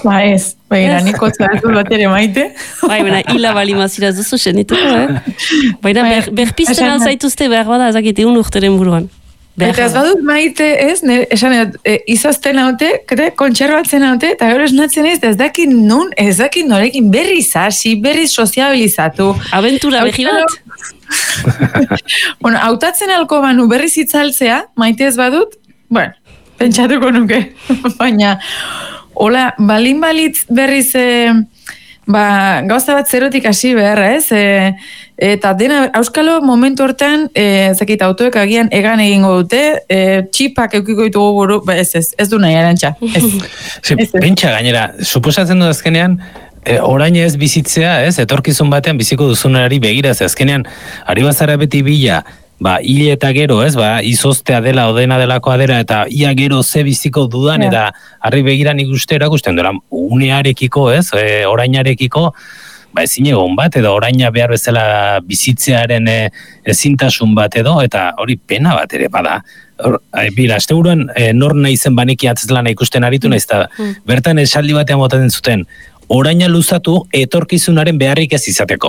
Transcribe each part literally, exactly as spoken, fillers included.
Ba ez, baina niko txaratu bat ere maite. Bai, baina hila bali mazira duzu senituko, eh? Baina ber, berpizten alzaituzte behar bada, ezakit, egun urteren buruan. Eta ez badut maite ez, esan e, izazten haute, kontserbatzen haute, eta gero esnatzen ez, ez dakit nun, ez dakit norekin berriz hasi, berriz soziabilizatu. Aventura behi bat? Bueno, hautatzen alko banu berriz itzaltzea, maite ez badut, bueno, pentsatuko nuke, baina, hola, balin balitz berriz, e, ba, gauza bat zerotik hasi behar, ez, e, eta dena, auskalo momentu hortan, e, zakit, autoek agian egan egingo dute, e, txipak eukiko ditugu buru, ba, ez, ez, ez du nahi arantxa. Pentsa gainera, suposatzen du azkenean, e, orain ez bizitzea, ez, etorkizun batean biziko duzunari begiraz, azkenean, ari bazara beti bila, ba, hile eta gero, ez, ba, izostea dela, odena delakoa dela, eta ia gero ze biziko dudan, yeah. Eta harri begiran ikuste erakusten dela, unearekiko, ez, e, orainarekiko, ba, ezin egon bat, edo oraina behar bezala bizitzearen e, ezintasun bat edo, eta hori pena bat ere bada. Hor, e, bira, azte buruan, e, nor nahi zen baneki atzlana ikusten aritu nahiz, eta mm. bertan esaldi batean botatzen zuten, oraina luzatu etorkizunaren beharrik ez izateko.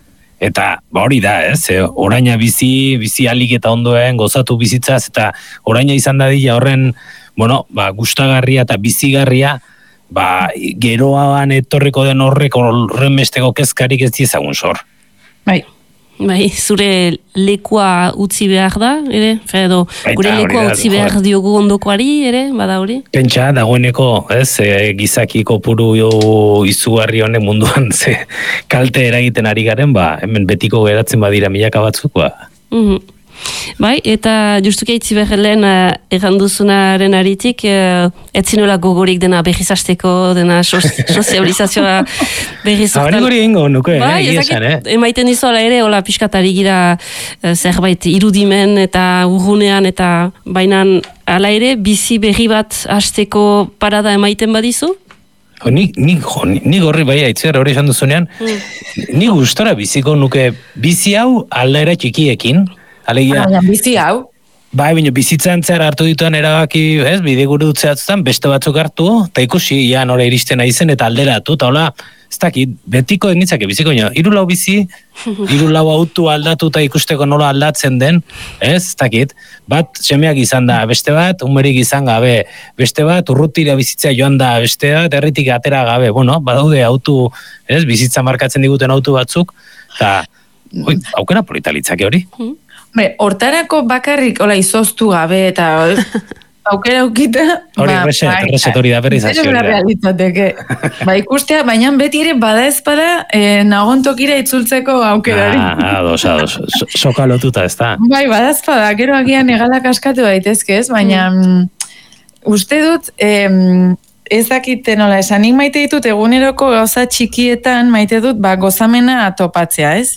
Eta ba, hori da, ez, e, oraina bizi, bizi alik eta ondoen, gozatu bizitzaz, eta oraina izan dadila horren, bueno, ba, gustagarria eta bizigarria, ba, geroan etorriko den horrek horren besteko kezkarik ez diezagun zor. Bai. Bai, zure lekua utzi behar da, ere? Edo, gure lekua utzi behar diogu ondokoari, ere? Bada hori? Pentsa, dagoeneko, ez, e, gizakiko puru izugarri honek munduan ze kalte eragiten ari garen, ba, hemen betiko geratzen badira milaka batzuk, ba. Mhm. Bai, eta justuki aitzi behar lehen uh, erranduzunaren aritik, uh, etzinola gogorik dena berrizasteko, dena sozializazioa berrizortan. Hori gori ingo, nuke, bai, eh, esan, eh? Emaiten izola ere, hola piskatari gira uh, zerbait irudimen eta urrunean, eta bainan ala ere, bizi berri bat hasteko parada emaiten badizu? Ni, ni, jo, ni, ni gorri bai aitzer hori esan duzunean, mm. ni gustora biziko nuke bizi hau aldera txikiekin, alegia, ah, bizi hau. Bai, baina bizitzan zer hartu dituan erabaki, ez, bide gure dutzeatzutan, beste batzuk hartu, eta ikusi, ja, nora iristen aizen, eta alderatu, eta hola, ez dakit, betiko enitzake biziko, nio, iru lau bizi, iru lau autu aldatu, eta ikusteko nola aldatzen den, ez, ez dakit, bat semeak izan da, beste bat, umerik izan gabe, beste bat, urrutira bizitzea joan da, beste bat, erritik atera gabe, bueno, badaude autu, ez, bizitza markatzen diguten autu batzuk, eta, oi, aukera politalitzake hori. Be, hortarako bakarrik, hola, izoztu gabe, eta aukera aukita... Hori, ba, reset, ba, reset hori da berriz hasi hori da. Ba, ikustea, baina beti ere bada ezpada, eh, nagontokira itzultzeko aukera hori. Ah, ados, ados, so, soka lotuta, ez da? Bai, bada ezpada, gero agian egalak askatu daitezke, ez, baina mm. uste dut, eh, ez dakite nola, esanik maite ditut eguneroko gauza txikietan maite dut, ba, gozamena topatzea, ez?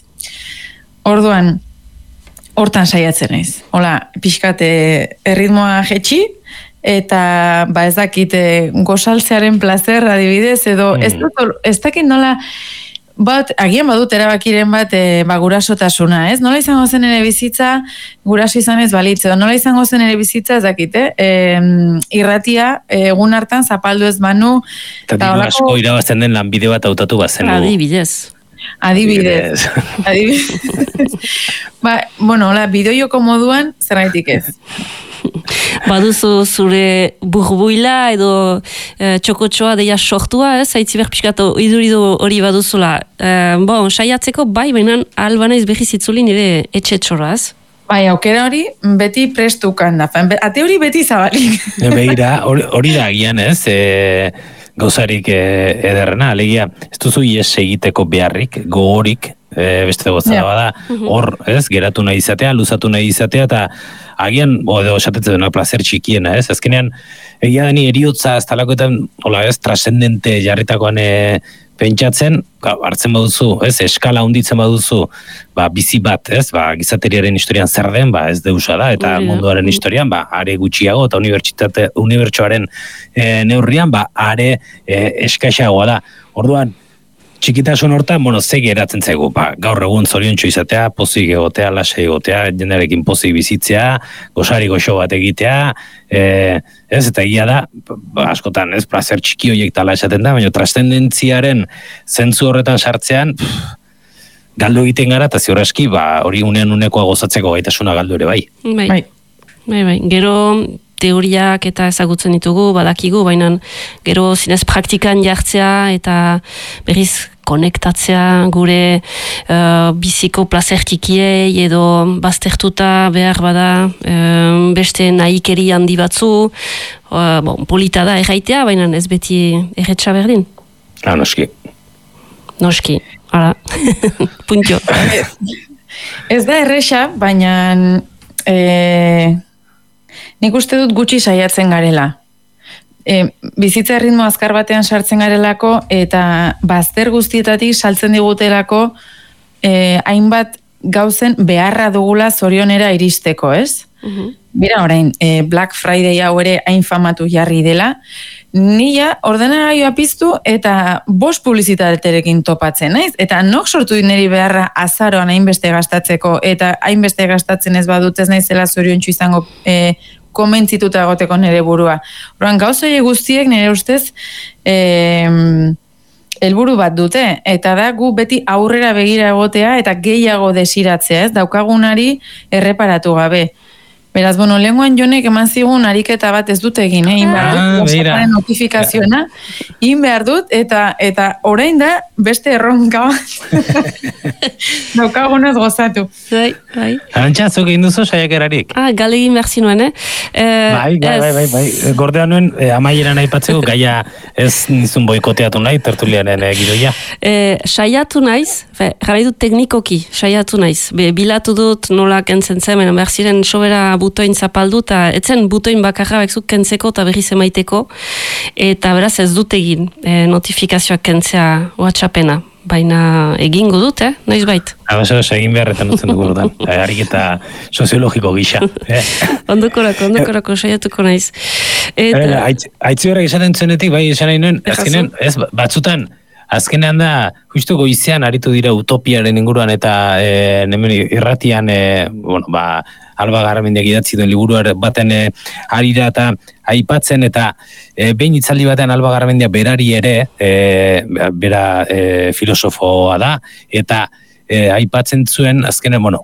Orduan, hortan saiatzen naiz. Hola, pixkate erritmoa jetxi, eta ba ez dakite gozaltzearen placer adibidez, edo mm. ez, dut, ez dakit nola, bat, agian badut erabakiren bat e, ba, gurasotasuna, ez? Nola izango zen ere bizitza, guraso izan ez balitz, edo nola izango zen ere bizitza, ez dakite, e, irratia, egun hartan zapaldu ez banu. Eta diru asko irabazten den lanbide bat hautatu bazen. Adibidez. Adibidez. Adibidez. Ba, bueno, hola, bideojoko moduan, zerraitik ez. Baduzu zure burbuila edo e, txokotxoa deia sortua, ez? Haitzi behar pixkatu iduridu hori baduzula. E, bon, saiatzeko bai, baina albanaiz behiz itzulin ere etxetxoraz. Bai, aukera hori beti prestukan da. Ate hori beti zabalik. Begira, hori da agian, ez? E... Gauzarik eh, ederrena, alegia, ez duzu ies egiteko beharrik, gogorik, eh, beste gozada yeah. bada, hor, ez, geratu nahi izatea, luzatu nahi izatea, eta agian, o, edo, esatetzen dena, placer txikiena, ez, azkenean, egia deni eriotza, ez talakoetan, hola, ez, trascendente jarritakoan eh, pentsatzen, hartzen baduzu, ez, eskala hunditzen baduzu, ba, bizi bat, ez, ba, gizateriaren historian zer den, ba, ez deusa da, eta mm. munduaren historian, ba, are gutxiago, eta unibertsitate, unibertsoaren e, neurrian, ba, are e, eskaixagoa da. Orduan, txikitasun hortan, bueno, ze geratzen zaigu, ba, gaur egun zoriontsu izatea, pozik egotea, lasai egotea, jendearekin pozik bizitzea, gozari goxo bat egitea, e, ez, eta egia da, ba, askotan, ez, plazer txiki horiek tala esaten da, baina trascendentziaren zentzu horretan sartzean, pff, galdu egiten gara, eta ziur aski, ba, hori unean unekoa gozatzeko gaitasuna galdu ere bai. Bai, bai, bai, bai. Gero teoriak eta ezagutzen ditugu, badakigu, baina gero zinez praktikan jartzea eta berriz konektatzea gure uh, biziko plazer txikiei edo baztertuta behar bada um, beste nahikeri handi batzu, uh, bon, polita da erraitea, baina ez beti erretxa berdin. Ah, noski. Noski, hala, puntio. Ez da erresa, baina e, nik uste dut gutxi saiatzen garela. E, bizitza ritmo azkar batean sartzen garelako eta bazter guztietatik saltzen digutelako e, hainbat gauzen beharra dugula zorionera iristeko, ez? Uh-huh. Bira orain, e, Black Friday hau ere hain famatu jarri dela, nila ordenagailua piztu eta bost publizitaterekin topatzen, naiz? Eta nok sortu niri beharra azaroan hainbeste gastatzeko eta hainbeste gastatzen ez badut ez naizela zoriontsu izango e, komentzituta egoteko nire burua. Horan, gauzoi guztiek nire ustez eh, helburu bat dute, eta da gu beti aurrera begira egotea eta gehiago desiratzea, ez? Daukagunari erreparatu gabe. Beraz, bueno, lenguan jonek eman zigun ariketa bat ez dut egin, eh? In behar dut, ah, notifikazioa, in behar dut, eta, eta orain da beste erronka daukagunez gozatu. Bai, bai. Arantxa, zuk egin duzu saiakerarik? Ah, galegin behar zinuen, eh? eh bai, bai, bai, bai, bai. Gordea nuen, eh, amaieran aipatzeko, gaia ez nizun boikoteatu nahi, tertulianen eh, gidoia. Eh, saiatu naiz, jarri dut teknikoki, saiatu naiz. Be, bilatu dut nola kentzen zemen, behar ziren sobera butoin zapaldu, eta etzen butoin bakarra bekzuk kentzeko eta berriz emaiteko, eta beraz ez dut egin e, notifikazioak kentzea WhatsAppena, baina egingo dut, eh? Noiz bait. Abaso, egin beharretan utzen dugu ordan, harik eta soziologiko gisa. Eh? Ondokorako, ondokorako, saiatuko naiz. Eta... Aitzi horrek esaten zuenetik, bai, esan nahi nuen, azkenen, ez, batzutan, azkenean da, justu goizean aritu dira utopiaren inguruan eta e, nemen irratian, e, bueno, ba, Alba Garamendiak idatzi duen liburu baten e, arira eta aipatzen, eta e, behin itzaldi batean Alba Garamendia berari ere, e, bera e, filosofoa da, eta e, aipatzen zuen, azkenean, bueno,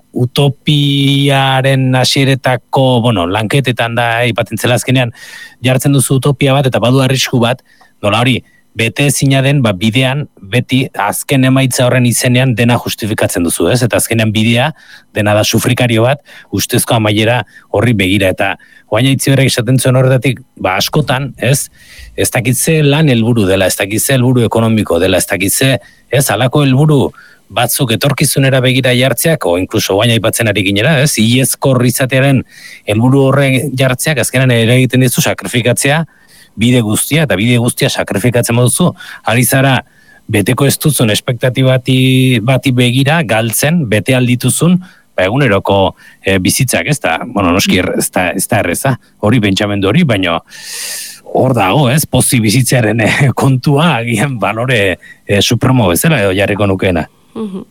utopiaren hasieretako, bueno, lanketetan da, aipatzen zela azkenean, jartzen duzu utopia bat, eta badu arrisku bat, nola hori, bete ezina den, ba, bidean, beti, azken emaitza horren izenean dena justifikatzen duzu, ez? Eta azkenean bidea, dena da sufrikario bat, ustezko amaiera horri begira, eta oain aitzi berrek esaten zuen horretatik, ba, askotan, ez? Ez dakitze lan helburu dela, ez dakitze helburu ekonomiko dela, ez dakitze, ez? Halako helburu batzuk etorkizunera begira jartzeak, o inkluso oain aipatzen ari ginera, ez? Iezko izatearen helburu horre jartzeak, azkenean ere egiten dizu sakrifikatzea, bide guztia, eta bide guztia sakrifikatzen moduzu, ari zara beteko ez duzun espektatibati bati begira, galtzen, bete aldituzun, ba, eguneroko e, bizitzak, ez da, bueno, noski, ez da, ez da erreza, hori pentsamendu hori, baina hor dago, ez, pozi bizitzearen e, kontua, agian balore e, supremo bezala, edo jarriko nukeena. Uh-huh.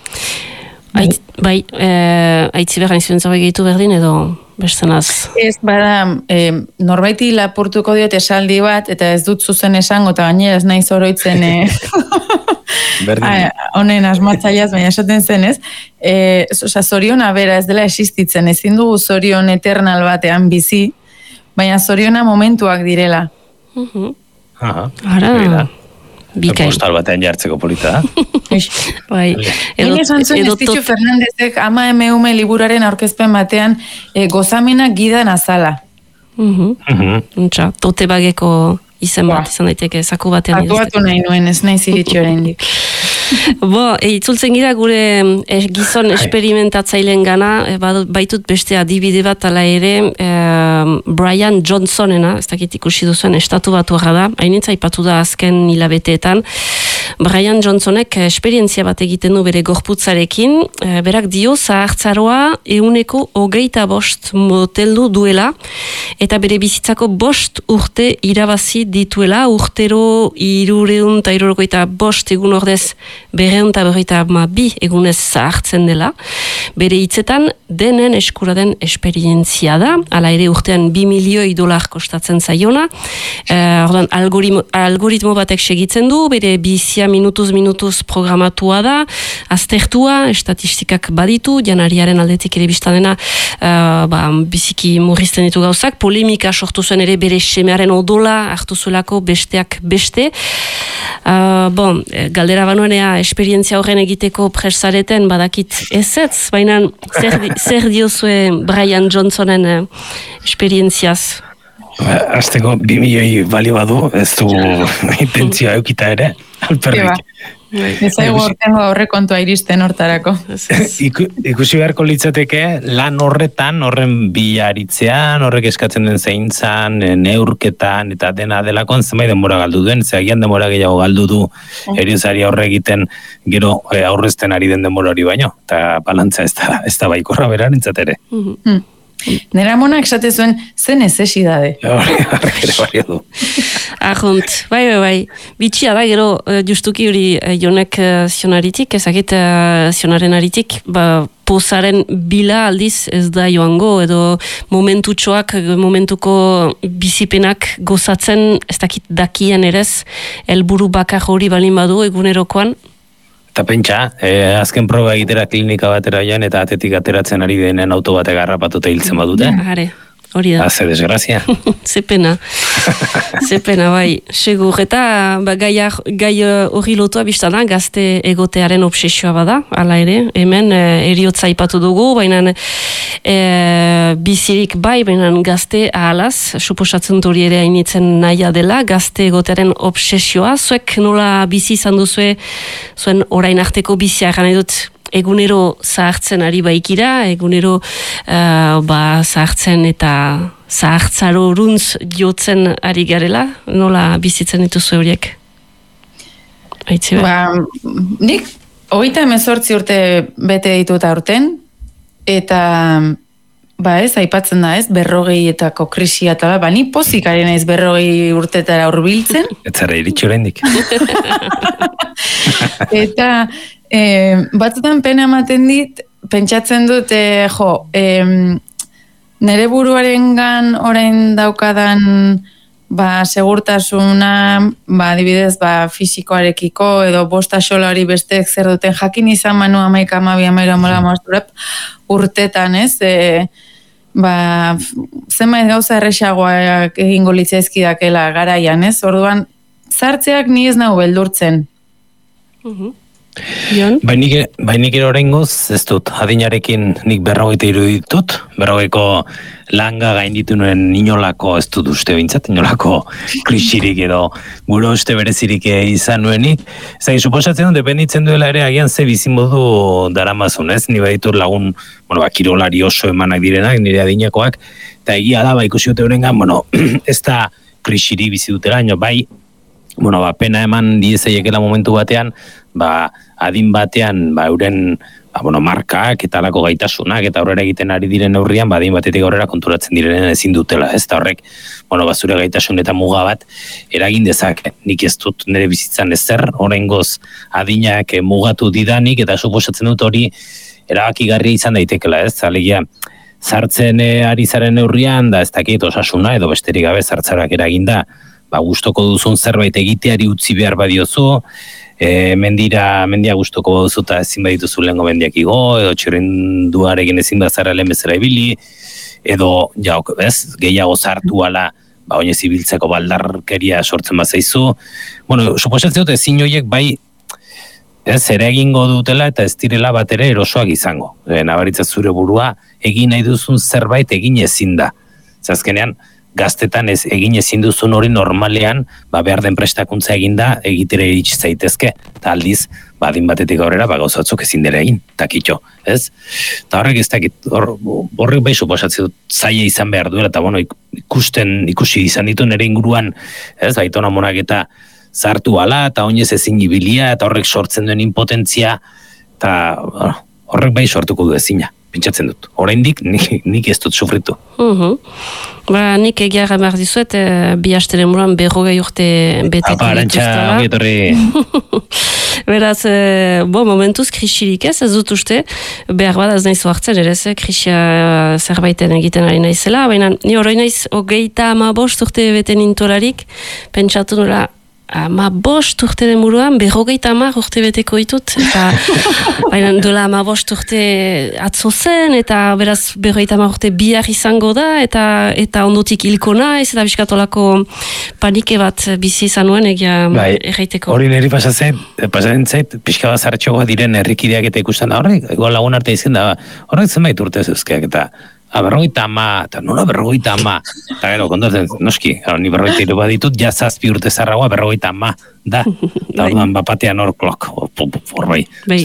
Ait, bai, e, aitzi behar nizuen zabe gehitu berdin, edo bestenaz? Ez, bada, e, norbaiti lapurtuko diot esaldi bat, eta ez dut zuzen esango, eta gainera ez nahi zoroitzen e, honen asmatzaiaz, baina esaten zen, ez? E, oza, zoriona bera ez dela existitzen, ezin dugu zorion eternal batean bizi, baina zoriona momentuak direla. Uh-huh. Aha, ara, bikain. Postal batean jartzeko polita, da? Bai. Edo, edo Estitxu Fernandezek ama emeume liburaren aurkezpen batean e, gozamena gidan azala. Uh-huh. Uh-huh. Untxa, tote bageko izen bat, izan daiteke, zaku batean. Atuatu nahi nuen, ez nahi ziritxo oraindik. Bo, e, itzultzen gira gure e, gizon esperimentatzaileen gana, e, baitut beste adibide bat ala ere, e, Brian Johnsonena, ez dakit ikusi duzuen estatu batu da, hainitza ipatu da azken hilabeteetan, Brian Johnsonek esperientzia bat egiten du bere gorputzarekin, e, berak dio zahartzaroa euneko hogeita bost moteldu duela, eta bere bizitzako bost urte irabazi dituela, urtero irureun eta irurokoita bost egun ordez berreun eta berroita ma bi egunez zahartzen dela. Bere hitzetan denen eskura den esperientzia da, ala ere urtean bi milioi dolar kostatzen zaiona, e, ordan algoritmo, algoritmo batek segitzen du, bere bizia minutuz minutuz programatua da, aztertua, estatistikak baditu, janariaren aldetik ere biztanena uh, ba, biziki murrizten ditu gauzak, polemika sortu zuen ere bere semearen odola hartu zuelako besteak beste. Uh, bon, galdera banuenea esperientzia horren egiteko presareten badakit ezetz, baina zer, zer diozue Brian Johnsonen uh, esperientziaz? Azteko bi milioi balio badu, ez du intentzioa eukita ere, alperrik. Ez aigu hortengo horrekontua iristen hortarako. Iku, ikusi beharko litzateke lan horretan, horren bilaritzean, horrek eskatzen den zeintzan, neurketan, eta dena delakon zenbait denbora galdu duen, zeagian denbora gehiago galdu du eriozari aurre egiten gero aurrezten ari den denbora hori baino, eta balantza ez da, ez da baikorra beran entzatere. Mm. Nera monak esate zuen zen ezesidade. Horrek ere bario du. Ahont, bai, bai, bai. Bitxia da, gero, justuki hori jonek zionaritik, ezakit zionaren aritik, ba, pozaren bila aldiz ez da joango, edo momentutxoak, momentuko bizipenak gozatzen, ez dakit dakien erez, helburu bakar hori balin badu egunerokoan. Eta pentsa, eh, azken proba egitera klinika batera joan eta atetik ateratzen ari denen auto batek harrapatuta hiltzen badute. Hare, hori da. Haze desgrazia. Zepena. Zepena, bai. Segur, eta ba, gai hori lotua biztana gazte egotearen obsesioa bada, hala ere, hemen e, eriotza ipatu dugu, baina e, bizirik bai, baina gazte ahalaz, suposatzen hori ere hainitzen nahia dela, gazte egotearen obsesioa, zuek nola bizi izan duzue, zuen orain arteko bizia gana dut, egunero zahartzen ari baikira, egunero uh, ba, zahartzen eta zahartzaro runtz jotzen ari garela, nola bizitzen dituzu horiek? Aitzi ba, nik hogeita hemezortzi urte bete ditut aurten, eta ba ez, aipatzen da ez, berrogeietako krisia eta ba, ni pozik ari naiz berrogei urtetara hurbiltzen. Ez zara iritsi oraindik. Eta e, batzutan pena ematen dit, pentsatzen dut, e, jo, e, nere buruarengan orain daukadan ba, segurtasuna, ba, adibidez, ba, fisikoarekiko, edo bosta xola hori besteek zer duten jakin izan manu amaika amabia maira mola mazturep urtetan, ez? E, ba, zenbait gauza erresagoak egingo litzaizkidakela garaian, ez? Orduan, zartzeak ni ez nahu beldurtzen. Uh-huh. Bainik, bainik ere oraingoz ez dut, adinarekin nik berrogeita hiru ditut, berrogeiko langa gainditu nuen inolako, ez dut uste bintzat, inolako krisirik edo gure uste berezirik izan nuenik. Zai, suposatzen dut, dependitzen duela ere agian ze bizimodu daramazun, ez? Ni baditur lagun, bueno, ba, kirolari oso emanak direnak, nire adinakoak, eta egia da, ba, ikusi dute horrengan, bueno, ez da krisirik bizi dutela, ino, bai, bueno, ba, pena eman diezaiekela momentu batean, ba, adin batean, ba, euren, ba, bueno, markak eta alako gaitasunak eta aurrera egiten ari diren neurrian, ba, adin batetik aurrera konturatzen direnen ezin dutela, ez da horrek, bueno, ba, zure gaitasun eta muga bat eragin dezake. Nik ez dut nire bizitzan ezer, oraingoz adinak mugatu didanik, eta suposatzen dut hori erabakigarria izan daitekela, ez, alegia, zartzen ari zaren neurrian, da ez dakit osasuna, edo besterik gabe zartzarak eraginda, ba, gustoko duzun zerbait egiteari utzi behar badiozu, e, mendira, mendia gustoko baduzu eta ezin badituzu lehengo mendiak igo, edo txorenduarekin ezin bazara lehen bezala ibili, edo, ja, ez, gehiago zartu ala, ba, oinez ibiltzeko baldarkeria sortzen bazaizu. Bueno, suposatzen dut ezin horiek bai, ez, ere egingo dutela eta ez direla bat ere erosoak izango. E, nabaritza zure burua, egin nahi duzun zerbait egin ezin da. Zazkenean, gaztetan ez egin ezin duzun hori normalean, ba, behar den prestakuntza eginda egitere iritsi zaitezke, eta aldiz, badin batetik aurrera, ba, gauzatzuk ezin dela egin, takitxo, ez? Eta horrek ez dakit, hor, horrek bai suposatzen dut zaila izan behar duela, eta bueno, ikusten, ikusi izan ditu nire inguruan, ez, baitona monak eta zartu ala, eta oinez ezin ibilia, eta horrek sortzen duen impotentzia, eta horrek bai sortuko du ezina. Pentsatzen dut. Oraindik nik, nik ez dut sufritu. Uh-huh. Ba, nik egiarra behar dizuet, e, bi hasteren buruan berrogei urte beteko dituztela. Beraz, e, bo, momentuz krisirik ez, ez dut uste, behar bada ez nahizu hartzen, ere ez, krisia zerbaiten egiten ari naizela, baina ni horrein naiz hogeita ama bost urte beten intolarik, pentsatu nola, ama bost urte demuruan, berrogeita amar urte beteko ditut, eta baina dola ama bost urte atzo zen, eta beraz berrogeita amar urte bihar izango da, eta eta ondotik hilko naiz, eta biskatolako panike bat bizi izan nuen egia bai, erraiteko. Hori niri pasatzen, pasatzen zait, pixka bat zartxoa diren herrikideak eta ikusten da, horrek, igual lagun arte izan da, horrek zenbait urte zeuzkeak, eta A, berrogeita ama, eta nola berrogeita ama. Eta gero, kontatzen, noski, ni berrogeita iru baditut, ja zazpi urte zarragoa berrogeita ama, da. Eta orduan bapatean hor klok, hor bai.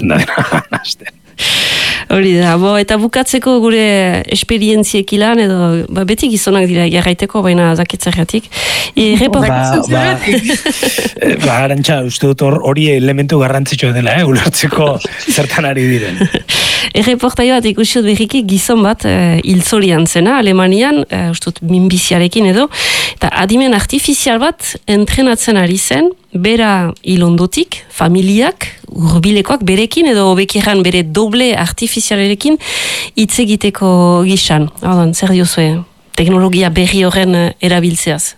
Hori da, bo, eta bukatzeko gure esperientziek ilan, edo, ba, beti gizonak dira jarraiteko, baina zakitzerratik. Ba, ba, ba, Arantxa, uste dut hori elementu garrantzitsua dela, eh, ulertzeko zertan ari diren. Erreportai bat ikusiot berriki gizon bat e, hiltzorian zena, Alemanian, e, ustut minbiziarekin edo, eta adimen artifizial bat entrenatzen ari zen, bera hilondotik, familiak, urbilekoak berekin, edo bekiran bere doble artifizialerekin hitz egiteko gisan. Haudan, zer diozue, teknologia berri horren erabiltzeaz?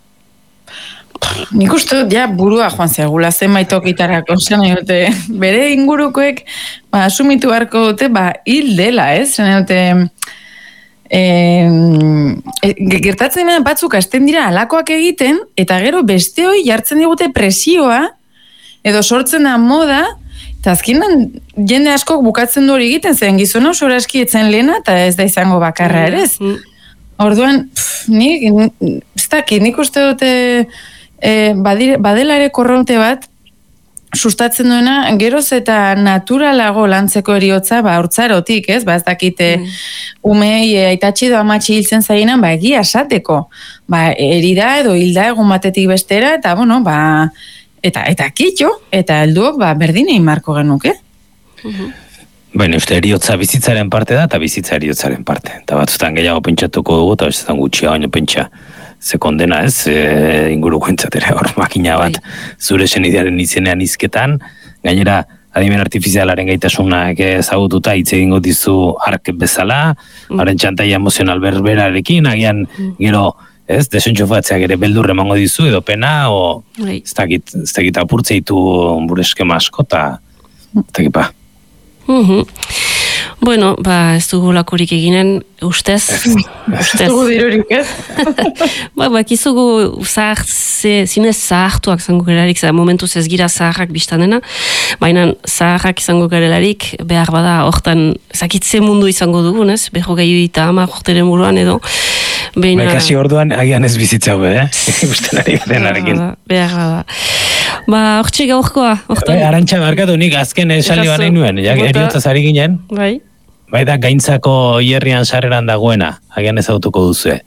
Nik uste dut, ja, burua joan zegula zenbait okitarako, zen dute, bere ingurukoek, ba, asumitu beharko dute, ba, hil dela, ez? Zen dute, e, e, gertatzen dira batzuk hasten dira alakoak egiten, eta gero beste hoi jartzen digute presioa, edo sortzen da moda, eta azkenan jende askok bukatzen du hori egiten, zen gizona oso aski etzen lehena, eta ez da izango bakarra ere, ez? Orduan, pff, nik, ez dakit, nik uste dute, E, badire, badela ere korronte bat sustatzen duena, geroz eta naturalago lantzeko eriotza, ba, hortzarotik, ez? Ba, ez dakite, mm. umei, e, aitatxi edo amatxi hiltzen zainan, ba, egia esateko. Ba, erida edo hilda egun batetik bestera, eta, bueno, ba, eta, eta kitxo, eta helduok, ba, berdine inmarko genuke. Mm-hmm. Baina, uste eriotza bizitzaren parte da, eta bizitza eriotzaren parte. Eta batzutan gehiago pentsatuko dugu, eta batzutan gutxia baino pentsa. Ze kondena ez, e, inguruko entzatera hor makina bat zure senidearen izenean izketan, gainera adimen artifizialaren gaitasunak ezagututa hitz egingo dizu ark bezala, mm. haren txantaia emozional berberarekin, agian mm. gero ez, desentxufatzeak ere beldur emango dizu edo pena, o mm. ez dakit, ez dakit apurtzeitu bure eskema asko, eta ez dakit pa. Mm-hmm. Bueno, ba, ez dugu lakurik eginen, ustez. Ez dugu dirurik, ez? ba, ba, kizugu zahartze, zinez zahartuak zango gerelarik, momentuz ez gira zaharrak biztanena, baina zaharrak izango gerelarik, behar bada, hortan, zakitze mundu izango dugun, ez? Beho gehiu eta ama, jorteren buruan edo. Baina kasi orduan, agian ez bizitza hube, eh? Usten ari denarekin. Behar bada. Ba, hortxe gaurkoa, hortan. Arantxa, barkatu, nik azken esaldi baina nuen, eriotzaz ari ginen. Bai. Bai da, gaintzako hierrian sarreran dagoena, agian ez autuko duzue.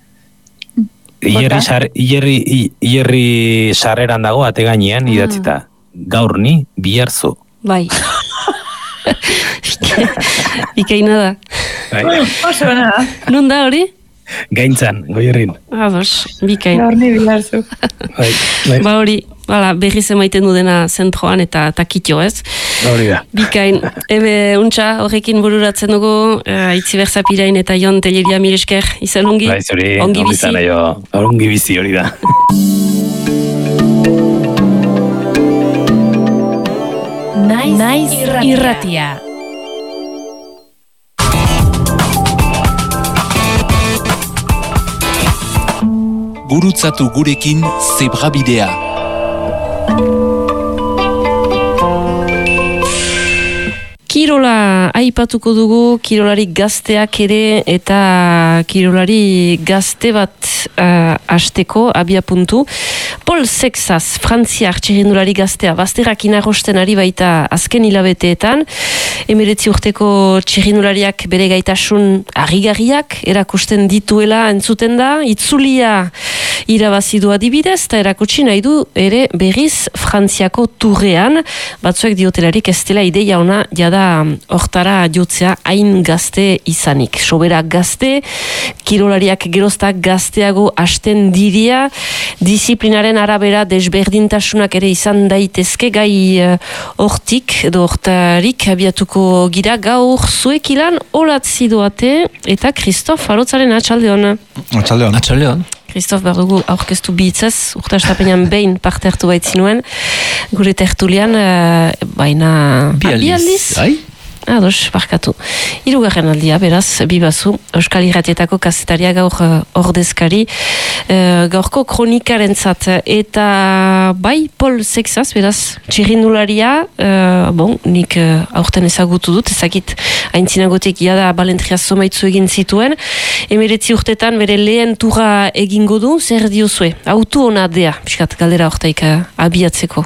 Hierri sarreran dago, ate gainean, ah. idatzita. Gaur ni, biharzo. Bai. Ikaina da. Bai. Oso nada. Nun da hori? Gaintzan, goierrin. Ados, bikain. Gaur ni biharzo. Bai, bai. Ba hori, bala, berriz emaiten du dena zentroan eta takitio, ez? Hori da. Bikain, ebe, untxa, horrekin bururatzen dugu, uh, Itziber Zapirain eta Jon Telleria Miresker, izan ongi? Bai, zori, ongi bizi. Ongi bizi hori da. Naiz, Naiz irratia. irratia. Gurutzatu gurekin Zebrabidea. Kirola aipatuko dugu, kirolari gazteak ere eta kirolari gazte bat uh, asteko abia puntu. Paul Sexas, frantziar txirrindulari gaztea, bazterrak inarrosten ari baita azken hilabeteetan. Emeretzi urteko txirrindulariak bere gaitasun harrigarriak erakusten dituela entzuten da. Itzulia irabazi du adibidez, eta erakutsi nahi du ere berriz Frantziako turrean, batzuek diotelarik ez dela ideia ona jada hortara jotzea hain gazte izanik. Sobera gazte, kirolariak geroztak gazteago hasten diria, disiplinaren arabera desberdintasunak ere izan daitezke gai hortik edo hortarik abiatuko gira gaur zuek ilan olatzi doate eta Kristof Arotzaren atxaldeon. Atxaldeon. Atxaldeon. Kristof behar dugu aurkeztu bihitzaz, urtastapenean behin parte hartu baitzinuen, gure tertulian, uh, baina... Bi aldiz. Ai? Ados, barkatu. Hirugarren aldia, beraz, bibazu, Euskal Irratietako kazetaria gaur uh, ordezkari, uh, gaurko kronikaren zat, eta bai, Pol Sexaz, beraz, txirrindularia, uh, bon, nik uh, aurten ezagutu dut, ezakit aintzinagotik jada balentria zomaitzu egin zituen, emeretzi urtetan bere lehen turra egingo du, zer diozue? Autu hona dea, piskat, galdera hortaik uh, abiatzeko.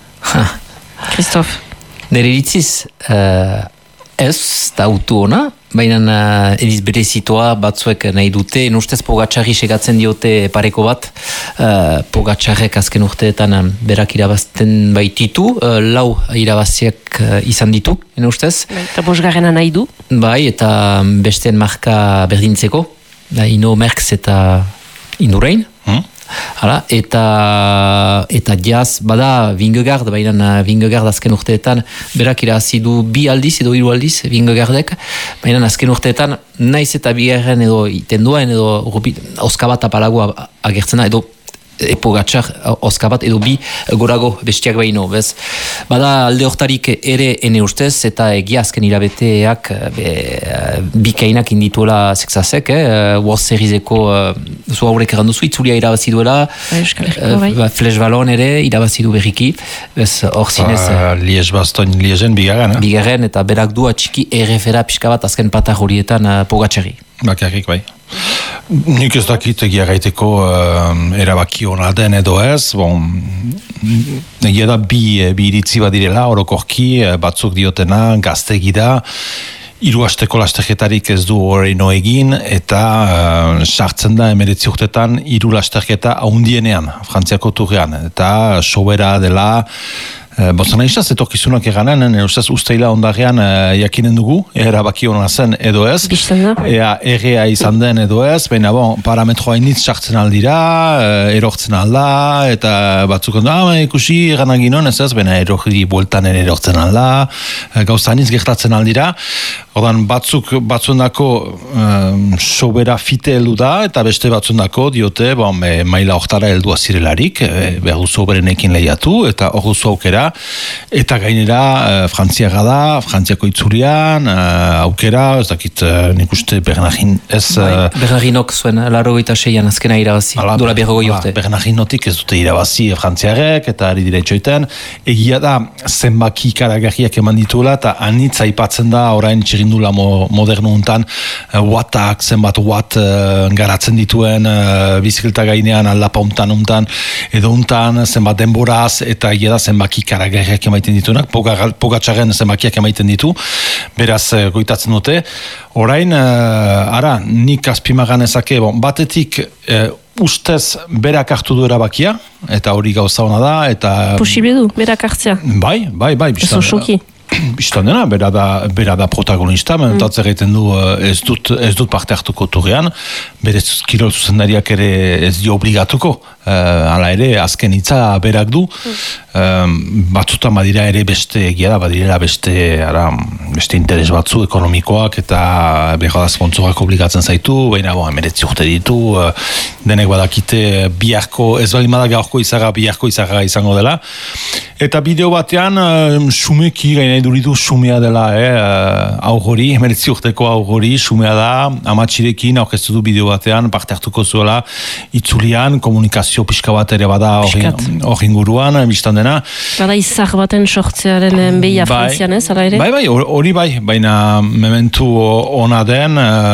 Kristof. Nere iritziz, uh, ez da autu ona, baina uh, ediz bere zitoa batzuek nahi dute, ustez Pogačarri segatzen diote pareko bat, uh, Pogačarrek azken urteetan um, berak irabazten baititu, uh, lau irabaziak uh, izan ditu, ustez. Eta bosgarrena nahi du. Bai, eta besteen marka berdintzeko, da Ino Merckx eta Indurain. Hmm? Hala, eta eta jaz, bada Vingegaard, baina Vingegaard azken urteetan berak irabazi du bi aldiz edo hiru aldiz Vingegaardek, baina azken urteetan naiz eta bigarren edo itenduaen edo oskabat apalagoa agertzen da, edo Pogačar oskabat edo bi gorago bestiak baino, bez? Bada alde hortarik ere ene ustez, eta egia azken hilabeteak bikainak indituela Sexazek, eh? World Serieseko zu haurek erranduzu, itzulia irabazi duela, Flash Ballon ere irabazi du berriki, bez, hor zinez... Liez baston, Liezen bigarren, eh? Bigarren, eta berak du atxiki errefera pixka bat azken patar horietan Pogačarri. Bakarrik, bai. Nik ez dakit egia gaiteko uh, erabaki hona den edo ez, bon, egia da bi, bi iritzi badirela, orokorki, batzuk diotena, gaztegi da, hiru asteko lasterketarik ez du horreino egin, eta uh, sartzen da emeretzi urtetan hiru lasterketa haundienean, Frantziako turrean, eta sobera dela, Uh, Bozana izaz, etorkizunak eganen, eustaz usteila ondarean uh, jakinen dugu, erabaki hona zen edo ez, ea errea izan den edo ez, baina bon, parametroa initz sartzen aldira, uh, erortzen alda, eta batzuk ondo, ah, ikusi eganagin hon ez ez, baina erorri bueltan ere erortzen alda, uh, gauza initz gertatzen aldira, ordan batzuk batzuendako um, sobera fite heldu da, eta beste batzuendako diote, bon, e, maila hortara heldua zirelarik, e, behar duzu oberenekin lehiatu, eta hor duzu aukera, eta gainera uh, Frantziaga da, Frantziako itzurian, uh, aukera, ez dakit uh, nik uste Bernardin ez... Uh, Bernardinok zuen, larrogeita seian azkena irabazi, dola berrogoi urte. Bernardinotik ez dute irabazi Frantziarek, eta ari dire txoiten, egia da zenbaki karagarriak eman dituela, eta anitza aipatzen da orain txirindula mo, modernu untan, uh, wattak, zenbat watt uh, garatzen dituen uh, bizikleta gainean, aldapa untan untan, edo untan, zenbat denboraz, eta egia da zenbaki karagarriak emaiten dituenak, Pogačarren zenbakiak emaiten ditu, beraz goitatzen dute. Orain, uh, ara, nik azpimagan ezake, bon, batetik uh, ustez berak hartu du erabakia, eta hori gauza hona da, eta... Posible du, berak hartzea? Bai, bai, bai. Ez osoki? Bistan dena, bera da, bera da protagonista, mm. mentatzer egiten du ez dut, ez dut parte hartuko turrean, bere kirol zuzendariak ere ez dio obligatuko, uh, hala ere, azken hitza berak du, mm. um, batzutan badira ere beste, egia da, badirela beste, ara, beste interes batzu ekonomikoak, eta behar da sponsorak obligatzen zaitu, baina bo, emeretzi urte ditu, uh, denek badakite biharko, ez bali madak gaurko izaga, biharko izaga izango dela, eta bideo batean, uh, sumeki gaina iduritu sumea dela, eh, aurgori, emeretzi urteko aurgori, sumea da, amatxirekin aurkeztu du bideo batean, parte hartuko zuela, itzulian, komunikazio pixka bat ere bada hori inguruan, biztan dena. Bada izar baten sortzearen behia bai, frantzian ez, ala ere? Bai, bai, hori bai, baina mementu ona den,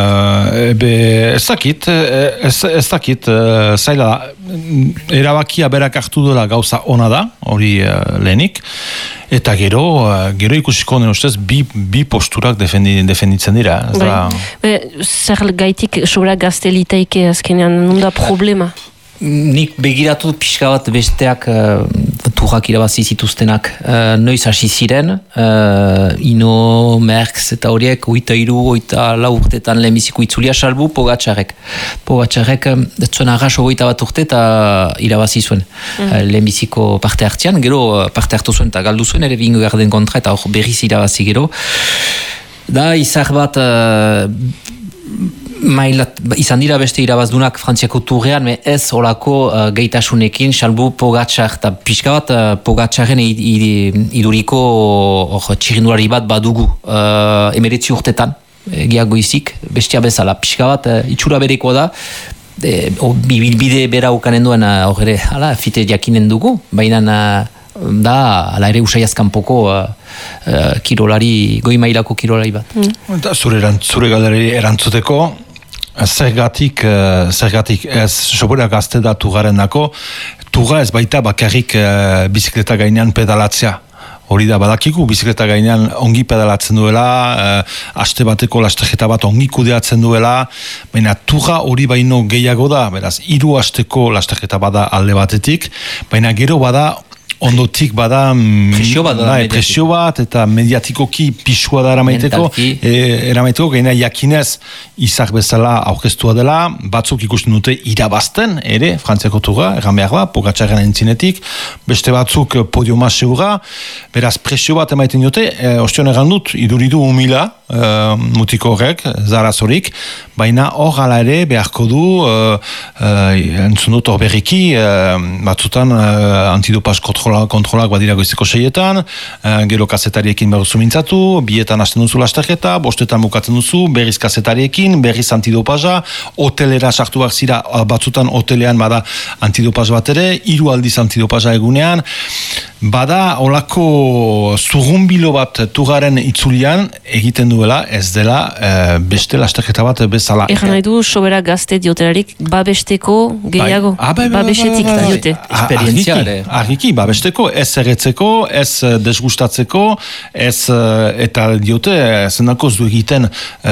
uh, ebe, ez dakit, ez, ez dakit, uh, zaila da, erabakia berak hartu dela gauza ona da, hori uh, lehenik, eta gero, uh, gero ikusiko den ustez, bi, bi posturak defendi, defenditzen dira. Bai. Da... Be, zer gaitik sobera gaztelitaike azkenean, nunda problema? nik begiratu pixka bat besteak uh, turrak irabazi zituztenak uh, noiz hasi ziren uh, Ino, Merckx eta horiek oita iru, oita lau urtetan lehenbiziko itzulia salbu Pogačarek Pogačarek um, zuen arras ogoita bat urte eta irabazi zuen mm. uh, lehenbiziko parte hartzean, gero uh, parte hartu zuen eta galdu zuen ere Vingegaarden kontra eta hor berriz irabazi gero da izar bat uh, Mailat, izan dira beste irabazdunak Frantziako turrean, me ez olako uh, gaitasunekin, salbu Pogačar, eta pixka bat uh, Pogačaren iduriko uh, txirindulari bat badugu uh, emeretzi urtetan, egiago izik, bestia bezala, pixka bat uh, itxura berekoa da, e, o, bibilbide bera ukanen duen, hor uh, ere, ala, fite jakinen dugu, baina uh, da, ala ere usaiazkanpoko uh, uh, kirolari, goi mailako kirolari bat. Mm. Zure, zure galeri erantzuteko, Zergatik, uh, zergatik ez sobera gazte da tugaren dako, tuga ez baita bakarrik uh, bizikleta gainean pedalatzea. Hori da, badakigu, bizikleta gainean ongi pedalatzen duela, uh, aste bateko lasterketa bat ongi kudeatzen duela, baina tuga hori baino gehiago da, beraz, hiru asteko lasterketa bada alde batetik, baina gero bada ondotik bada presio bat, da, da, presio bat eta mediatikoki pisua da eramaiteko e, eramaiteko gaina jakinez izak bezala aurkeztua dela, batzuk ikusten dute irabazten ere, Frantziako tuga erran behar da, Pogačaren entzinetik beste batzuk podiuma segura beraz presio bat emaiten dute e, ostion erran dut, iduridu humila e, mutiko horrek, zarazorik baina hor ala ere beharko du e, e, entzun dut hor berriki e, batzutan e, antidopaz kontrola kontrolak badira goizeko seietan, uh, gero kazetariekin berruzu mintzatu, bietan hasten duzu lasterketa, bostetan bukatzen duzu, berriz kazetariekin, berriz antidopaza, hotelera sartu behar zira, batzutan hotelean bada antidopaz bat ere, hiru aldiz antidopaza egunean, bada olako zurrumbilo bat tugaren itzulian egiten duela, ez dela uh, beste lasterketa bat bezala. Egan nahi du, sobera gazte diotelarik, babesteko gehiago, bai. ah, bai, bai, babesetik bai, bai, bai. diote. Esperientzia ere. Argiki, babesteko, ez erretzeko, ez desgustatzeko, ez eta diote, zendako zu egiten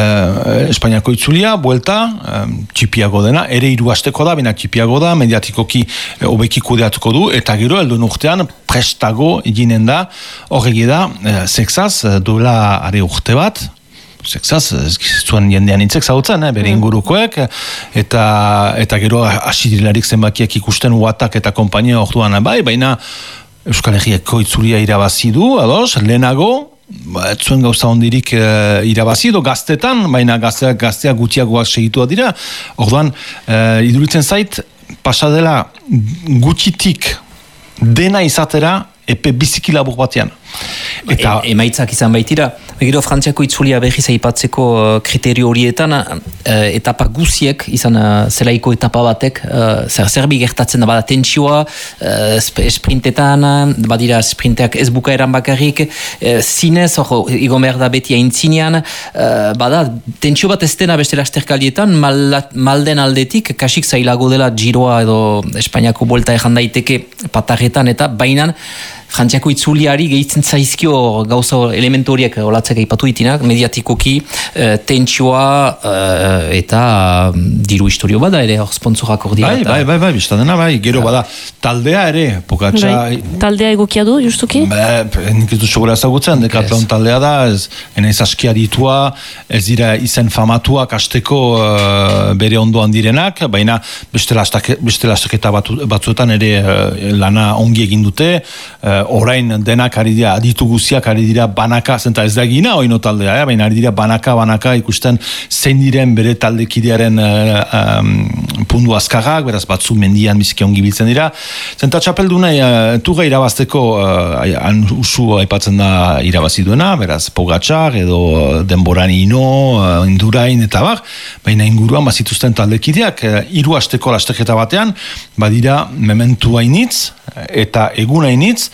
uh, Espainiako itzulia, buelta, um, txipiago dena, ere hiru asteko da, bina txipiago da, mediatikoki hobeki kudeatuko du, eta gero, elduen urtean, prestago eginen da, horregi da, uh, sexaz, duela are urte bat, sexaz, zuen jendean intzek zautzen, eh, bere ingurukoek, eta, eta gero asirilarik zenbakiak ikusten Uatak eta kompainia orduan bai, baina Euskal Herriako itzulia irabazi du, ados, lehenago, ba, ez zuen gauza ondirik e, irabazi edo gaztetan, baina gazteak, gazteak gutxiagoak segitua dira, orduan, e, iduritzen zait, pasadela gutxitik dena izatera, epe biziki labur batean. Eta e, emaitzak izan baitira, gero Frantziako itzulia berriz aipatzeko uh, kriterio horietan uh, etapa guziek izan uh, zelaiko etapa batek uh, zer zerbi gertatzen da bada tentsioa uh, sprintetan, badira sprinteak ez bukaeran bakarrik uh, zinez, hor, egon behar da beti aintzinean uh, bada tentsio bat ez dena beste lasterkaldietan mal, malden aldetik, kasik zailago dela giroa edo Espainiako buelta ejan daiteke patarretan eta bainan Frantziako itzuliari gehitzen zaizkio gauza elementu horiek olatzek aipatu ditinak, mediatikoki, e, tentsioa e, eta diru historio bada ere, hor sponsorak hor dira. Bai, bai, bai, bai, bizta dena, bai, gero bada, taldea ere, Pogača... Bai. Taldea egokia du, justuki? Ba, nik ez du sobera ezagutzen, Decathlon taldea da, ez, enaiz askia ditua, ez dira izen famatuak asteko uh, bere ondoan direnak, baina beste lastaketa batzuetan ere uh, lana ongi egin dute, uh, orain denak ari dira, aditu guziak ari dira banaka, zenta ez da egina oino taldea, eh? Baina ari dira banaka, banaka ikusten zein diren bere taldekidearen uh, um, pundu azkarrak, beraz batzu mendian biziki ongi biltzen dira. Zenta txapelduna uh, tuga irabazteko uh, han usu aipatzen da irabazi duena, beraz Pogačar edo denboran Ino, uh, Indurain eta bar, baina inguruan bazituzten taldekideak, uh, hiru asteko lasterketa batean, badira mementu hainitz eta egun hainitz,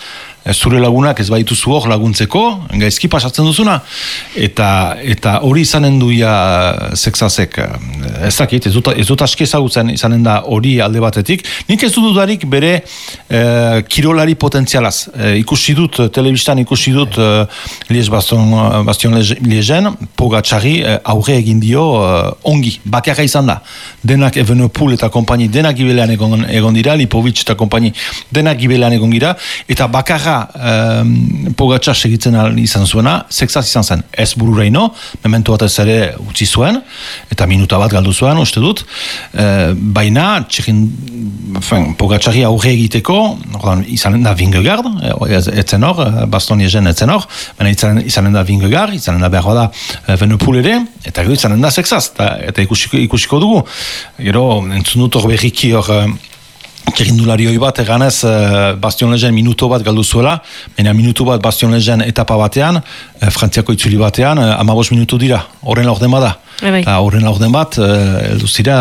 zure lagunak ez baituzu hor laguntzeko, gaizki pasatzen duzuna, eta eta hori izanen duia sexasek, ez dakit, ez dut, ez dut aski ezagutzen izanen da hori alde batetik, nik ez dut dudarik bere eh, kirolari potentzialaz, eh, ikusi dut, telebistan ikusi dut eh, Lies Baston, Bastion Liegen, Pogačari eh, aurre egin dio eh, ongi, bakarra izan da, denak Evenepoel eta kompani denak gibelean egon, egon dira, Lipovic eta kompani denak gibelean egon dira, eta bakarra eh, Pogačar segitzen izan zuena, sexaz izan zen, ez bururaino, memento bat ez ere utzi zuen, eta minuta bat galdu zuen, uste dut, e, baina, txekin, Pogačari aurre egiteko, ordan, izanen da Vingegaard, etzen hor, Baston Liegen etzen hor, baina izanen, izanen da Vingegaard, izanen da behar da Evenepoel ere, eta gero izanen da sexaz, eta, eta ikusiko, ikusiko dugu. Gero, entzun dut hor berriki hor, txerindulari hoi bat eganez Bastion Liegen minuto bat galdu zuela, baina minutu bat Bastion Liegen etapa batean, Frantziako itzuli batean, amabos minutu dira, horren laurden bada. Eta horren laurden bat, elduz dira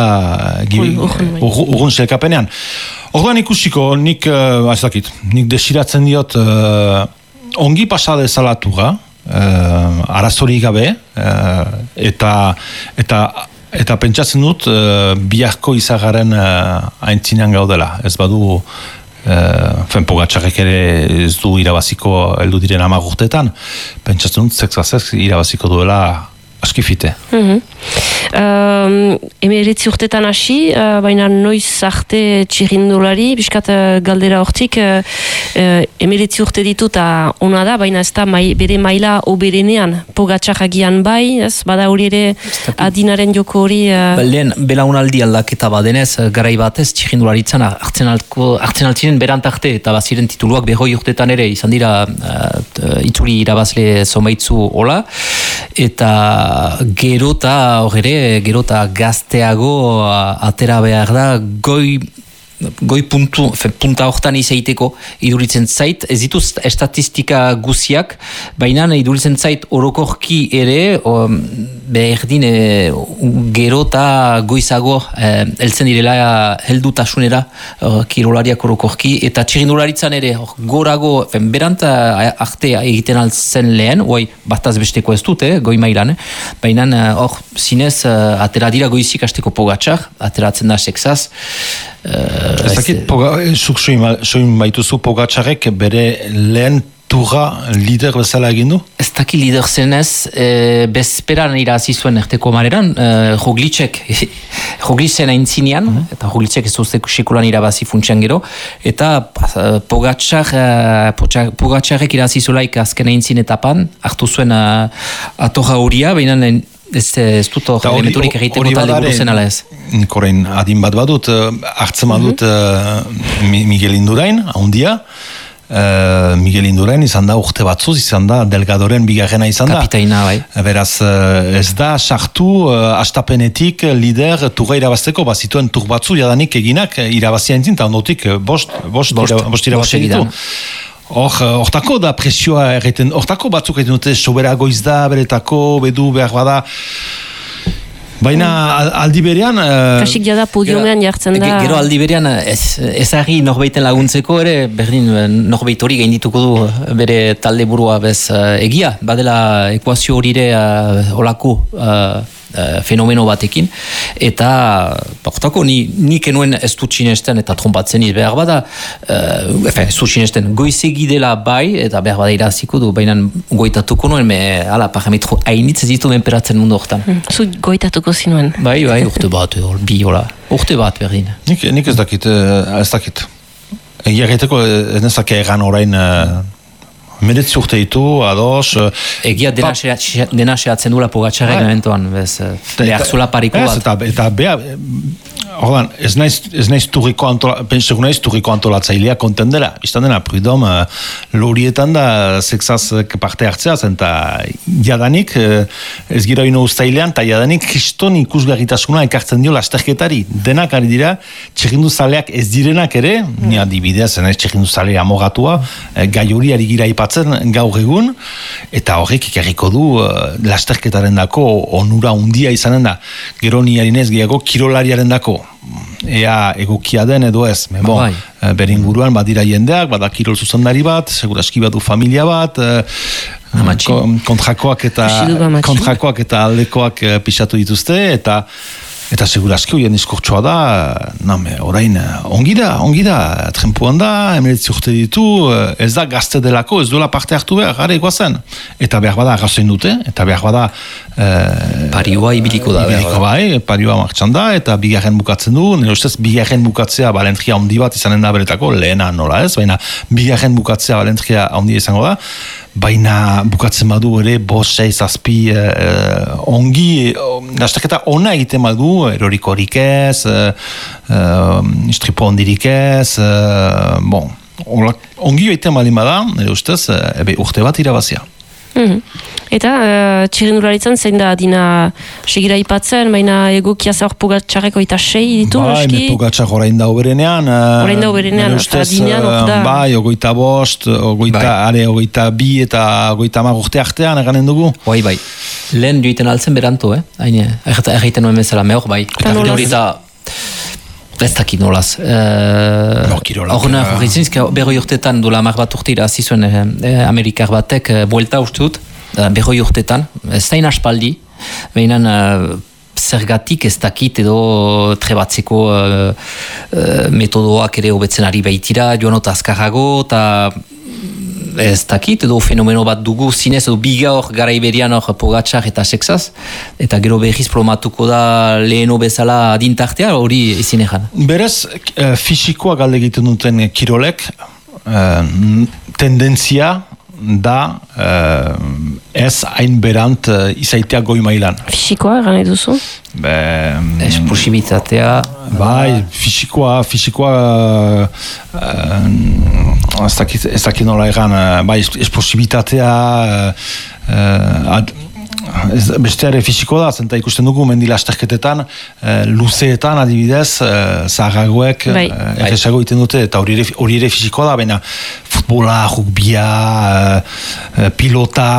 urgun selkapenean. Orduan ikusiko, nik, ez dakit, nik desiratzen diot ongi pasade zalatura, arazori gabe, eta eta Eta pentsatzen dut, uh, biharko izagaren uh, aintzinean gaudela. Ez badu, uh, Pogačarek ere ez du irabaziko heldu diren hamar urteetan, pentsatzen dut, sexasek irabaziko duela askifite. Mm-hmm. Um, Emeretzi urtetan hasi, uh, baina noiz arte txirrindulari, biskat uh, galdera hortik, uh, uh, emeretzi urte ditu eta ona da, baina ez da mai, bere maila oberenean, Pogačar agian bai, ez, bada hori ere adinaren joko hori... Uh... Lehen, belaunaldi aldaketa badenez, garai batez txirrindularitzan hartzen altziren berant arte, eta baziren tituluak berroi urtetan ere, izan dira uh, itzuli irabazle zomaitzu hola, eta gero eta hor ere, gero eta gazteago atera behar da, goi goi puntu, fe, punta hortan izaiteko iduritzen zait, ez dituz estatistika guziak, baina iduritzen zait orokorki ere, o, berdin e, gero eta goizago e, heltzen direla heldutasunera e, kirolariak orokorki, eta txirindularitzan ere gorago, fen, berant arte egiten altzen lehen, oi, bataz besteko ez dut, eh, goi mailan, eh? Baina hor, zinez, atera dira goizik hasteko Pogačar, ateratzen da sexaz, Ez dakit, zuk soin baituzu Pogačarek bere lehen turra lider bezala egin du? Ez dakit lider zenez, e, bezperan irazi zuen erteko mareran, e, Roglicek, Roglitzen aintzinean, mm-hmm. eta Roglicek ez duztek sekulan irabazi funtsian gero, eta Pogačar, Pogačarek irazi zulaik azken aintzin etapan, hartu zuen atorra horia, baina ez, ez dut hor elementurik egiteko talde buruzen ala ez. Korein adin bat badut, hartzen badut mm-hmm. uh, Miguel Indurain, ahondia, uh, Miguel Indurain izan da urte batzuz, izan da Delgadoren bigarrena izan da. Kapitaina, bai. Beraz, uh, ez da sartu uh, astapenetik lider turra irabazteko, bazituen tur batzu jadanik eginak irabazia entzin, eta ondotik bost, bost, bost, bost, bost irabazia ditu. Hor, hortako da presioa erreten, hortako batzuk egiten dute soberago izda, beretako, bedu behar bada. Baina aldi berean... Kasik jada podiomean jartzen da... Gero aldi berean ezagri norbeiten laguntzeko ere, berdin norbeit hori gaindituko du bere talde burua bez egia. Badela ekuazio hori ere olako... Uh, fenomeno batekin, eta hortako ni, nik enuen ez dut sinesten eta trompatzen iz behar bada uh, efe, ez dut sinesten goizegi dela bai, eta behar bada iraziko du, baina goitatuko nuen, me, ala, parametro hainitz ez ditu menperatzen mundu hortan. Hmm. Zu goitatuko zinuen? Bai, bai, urte bat, bi, hola, urte bat berdin. Nik, nik ez dakit, ez dakit. Egia gaiteko ez nezake egan orain... Uh... Meretzi urte ditu, ados... Egia dena, pa... xe, dena xeatzen duela Pogačarek momentuan, bez, behar zula pariko bat. Eta, eta behar, ordan, ez naiz, ez naiz turriko antola, pentsegu naiz turriko antolatzailea konten dela. Iztan dena, pridom, lorietan da sexaz parte hartzea zen, eta jadanik, ez gira ino ustailean, eta jadanik kriston ikusgarritasuna ekartzen dio lasterketari. Denak ari dira, txekindu zaleak ez direnak ere, mm. ni adibidez, ez naiz txekindu zalea amogatua, gai hori ari gira gaur egun, eta horrek ikarriko du uh, lasterketaren dako onura undia izanen da. Gero niarinez gehiago kirolariaren dako. ea egokia den edo ez. Me, bon, bai. Berin guruan badira jendeak, bada kirol zuzendari bat, seguraski badu familia bat, kontrakoak eta kontrakoak eta aldekoak pixatu dituzte, eta Eta seguraski hoien diskurtsoa da, name, orain, ongi da, ongi da, trempuan da, emeletzi urte ditu, ez da gazte delako, ez duela parte hartu behar, gara egoazen. Eta behar bada arrazoin dute, eta behar bada... Eh, parioa ibiliko da. Ibiliko bai, parioa martxan da, eta bigarren bukatzen du, nire ustez, bigarren bukatzea balentria handi bat izanen da beretako, lehena nola ez, baina bigarren bukatzea balentria handi izango da, baina bukatzen badu ere, bost, sei, zazpi, eh, ongi, gastaketa ona egiten badu, erorikorik ez, uh, uh, istripo ondirik ez, uh, bon, ongi joiten baldin bada, nire ustez, uh, ebe urte bat irabazia. Mm-hmm. Eta uh, txirrendularitzen zein da dina segira ipatzen, baina egokia zaur Pogatxarreko eta sei ditu, bai, eski? Bai, Pogatxar orain da oberenean. Uh, orain da oberenean, eta dinean da. Bai, ogoita bost, ogoita, bai. are, ogoita bi eta ogoita mar urte artean eganen dugu. Bai, bai. Lehen joiten altzen beranto, eh? Haine, erraiten nuen bezala, mehor, bai. Eta hori da... Ez dakit nolaz. Horna, uh, horretzen, berroi urtetan, dola mar bat urte irazi zuen eh, Amerikar batek, eh, buelta uste dut, uh, berroi urtetan, ez zain aspaldi, behinan uh, zergatik ez dakit edo trebatzeko uh, uh, metodoak ere hobetzen ari baitira, joanota azkarrago, eta ez dakit, edo fenomeno bat dugu zinez, edo biga hor gara iberian hor Pogatxar eta Sexaz, eta gero behiz promatuko da leheno bezala adintartea, hori ezin egan. Berez, e, fisikoa galde egiten duten kirolek, e, tendentzia da e, ez hain berant e, izaitea goi mailan. Fisikoa, gane duzu? Be, esplosibitatea. Bai, fisikoa, fisikoa uh, ez dakit, ez dakit nola egan, uh, bai, esplosibitatea uh, ad, ez, beste ere fisiko da, zenta ikusten dugu mendila asterketetan, uh, luzeetan adibidez, uh, zaharragoek bai. uh, erresago iten dute, eta hori ere, hori ere fisikoa da, baina futbola, rugbia, uh, pilota,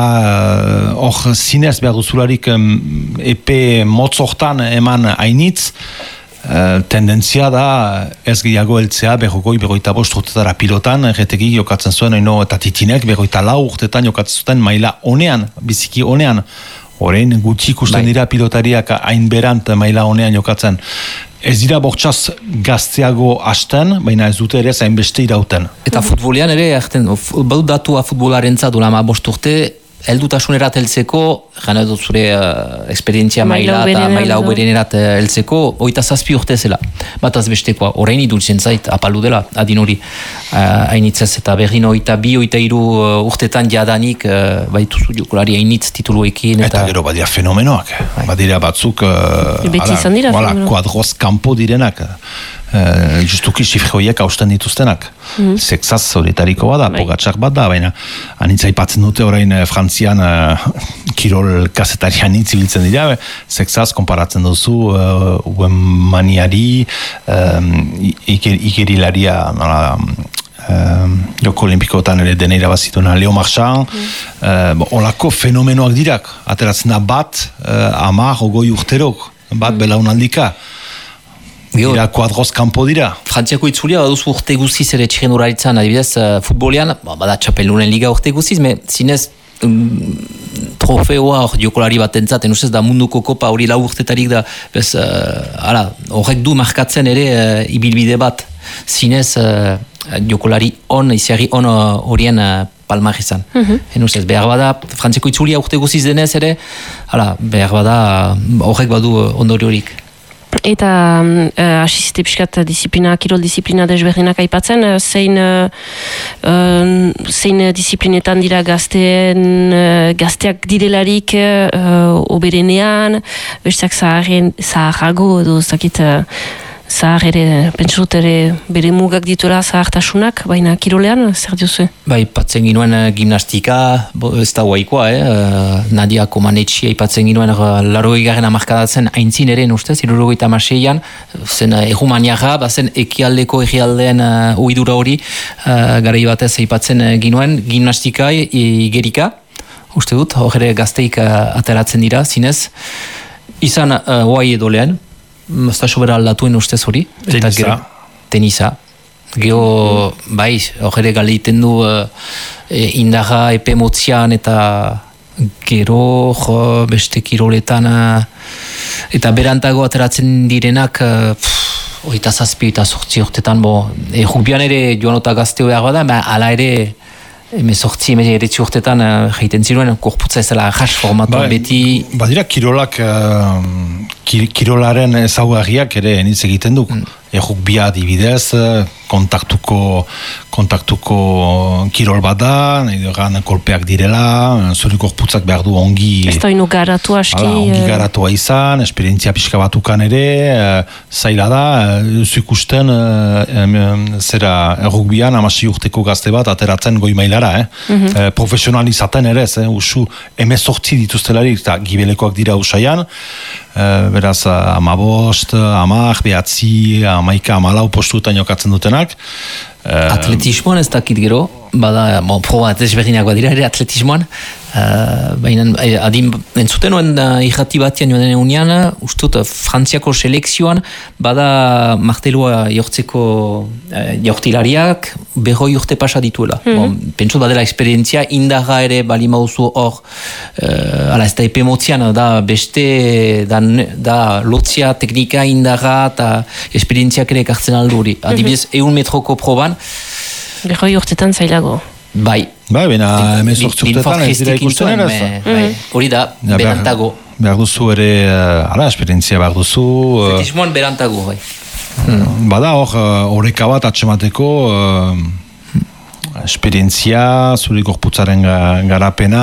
hor uh, zinez behar duzularik um, epe motzortan eman hainitz, Uh, tendentzia da ez gehiago heltzea berrogoi, berroita bost urtetara pilotan, erretegi jokatzen zuen oino, eta titinek berroita lau urtetan jokatzen zuten maila honean, biziki honean. Horein gutxi ikusten dira pilotariak hain berant maila honean jokatzen. Ez dira bortxaz gazteago hasten, baina ez dute ere zain beste irauten. Eta futbolean ere, badu datua futbolaren zadu lama bost urte, heldutasunerat heltzeko, gana dut zure uh, esperientzia maila eta maila uberenerat heltzeko, oita zazpi urte zela. Bat azbestekoa, orain idultzen zait, apalu dela, adin hori uh, hainitzez, eta berrin oita bi, oita iru uh, urtetan jadanik, uh, baituzu jokolari hainitz tituluekin. Eta, eta gero badira fenomenoak, bai. Badira batzuk, uh, ala, ala, kuadroz kampo direnak. Uh, justuki sifre horiek hausten dituztenak. Mm-hmm. Sexaz horitariko bada, bai. Pogatxar bat da, baina anitza ipatzen dute orain uh, Frantzian uh, kirol kasetarian itzibiltzen dira, Sexaz konparatzen duzu uh, Uemaniari, um, ikerilaria, nola, um, Joko Olimpikoetan ere dena irabazituna Leo Marchand, mm. uh, olako fenomenoak dirak, ateratzen da bat, uh, amar, ogoi urterok, bat mm. belaunaldika. Dira kuadroz kampo dira. Frantziako itzulia baduzu urte guziz ere txirrendularitzan, adibidez, uh, futbolean, bada txapelunen liga urte guziz, me zinez um, trofeoa hor jokolari bat entzaten, ustez da munduko kopa hori lau urtetarik da, bez, uh, ala, horrek du markatzen ere uh, ibilbide bat, zinez uh, jokolari on, iziari on horien uh, palmar izan. Mm-hmm. Ustez, behar bada, Frantziako itzulia urte guziz denez ere, ala, behar bada, horrek badu uh, ondoriorik. Eta uh, asizite piskat disiplina, kirol disiplina desberdinak aipatzen, uh, zein, uh, uh, zein disiplinetan dira gazteen, uh, gazteak direlarik uh, oberenean, besteak zaharrago edo zakit uh, zahar ere, pentsut ere bere mugak ditura zahartasunak, baina kirolean, zer diozu? Bai, patzen ginuen uh, gimnastika, bo, ez da guaikoa, eh? Uh, Nadia Komanetxia ipatzen ginuen uh, larogei garen amarkadatzen aintzin ere, ustez, irurogei tamaseian, zen uh, errumaniaga, bazen ekialdeko egialdeen uh, oidura hori, uh, gara batez ipatzen uh, ginuen, gimnastika e, igerika, uste dut, hor ere gazteik uh, ateratzen dira, zinez, izan uh, oai edo lehen, ez da sobera aldatuen ustez hori. Tenisa. Gero, tenisa. Gero, bai, hor ere galeiten du uh, indarra epe motzian eta gero jo, beste kiroletan uh, eta berantago ateratzen direnak uh, oita zazpi eta sortzi urtetan bo, e, rugbian ere joanota gazteo behar bada, ba, ala ere eme sortzi, eme eretzi urtetan uh, jaiten ziruen, korputza ez dela jas formatuan ba, beti. Badira kirolak uh, kir, kirolaren ezaugarriak ere enitz egiten du. Mm. Errugbia adibidez, kontaktuko kontaktuko kirol bat da, nahi kolpeak direla, zure korputzak behar du ongi... Ez da ino garatu aski... Hala, ongi garatua izan, esperientzia pixka batukan ere, e, zaila da, duzu ikusten, e, e, zera errugbian, amasi urteko gazte bat, ateratzen goi mailara, eh? Mm-hmm. e, profesionalizaten ere, eh? Usu emezortzi dituztelari, eta gibelekoak dira usaian, e, beraz, amabost, amak, behatzi, amaika, amalau postuetan jokatzen dutenak. Atletismoan ez dakit gero, bada, bon, proba ezberdinak badira ere atletismoan, uh, baina adin entzuten nuen uh, irrati batian joan denen unian, ustut uh, Frantziako selekzioan, bada martelua jortzeko uh, jortilariak berroi urte pasa dituela. Mm-hmm. Bon, pentsut badela esperientzia, indarra ere bali mauzu hor, uh, ala ez da epe motzian, da beste, da, da lotzia, teknika, indarra, eta esperientziak ere ekartzen alduri. Adibidez, mm-hmm. eun metroko proban, Berroi urtetan zailago. Bai. Bai, bena emezortzi urtetan ez dira ikusten ere. Hori da, berantago. Behar duzu ere, ala, esperientzia behar duzu. Atletismoan berantago, bai. Bada hor, horreka bat atxemateko esperientzia, zure gorputzaren garapena,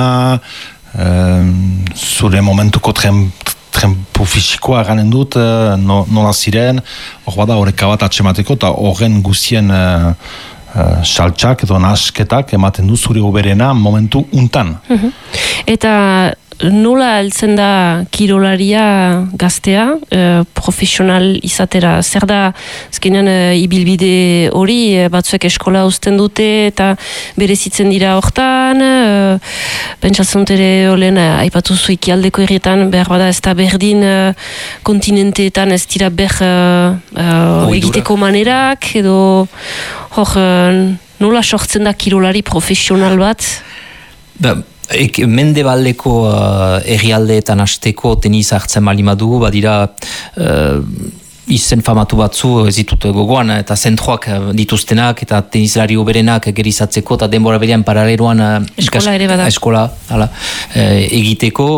zure momentuko tren tempo fisikoa ganen dut, no, nola ziren, hor bada horreka bat atxemateko, eta horren guztien uh, uh, saltxak edo nasketak ematen du zure oberena momentu untan. Uh-huh. Eta nola heltzen da kirolaria gaztea, eh, profesional izatera? Zer da, azkenean eh, ibilbide hori, eh, batzuek eskola uzten dute eta berezitzen dira hortan, eh, pentsatzen dut ere olen, eh, aipatu zu ikialdeko herrietan, behar bada ez da berdin eh, kontinenteetan ez dira ber eh, eh, egiteko manerak, edo hor, eh, nola sortzen da kirolari profesional bat? Da, Ek, mendebaldeko uh, errialdeetan hasteko tenis hartzen malima dugu, badira uh, izen famatu batzu ez ditut gogoan, eta zentroak dituztenak, eta tenislari oberenak gerizatzeko, eta denbora berean paraleloan uh, eskola ere bada. Eskola, ala, uh, egiteko.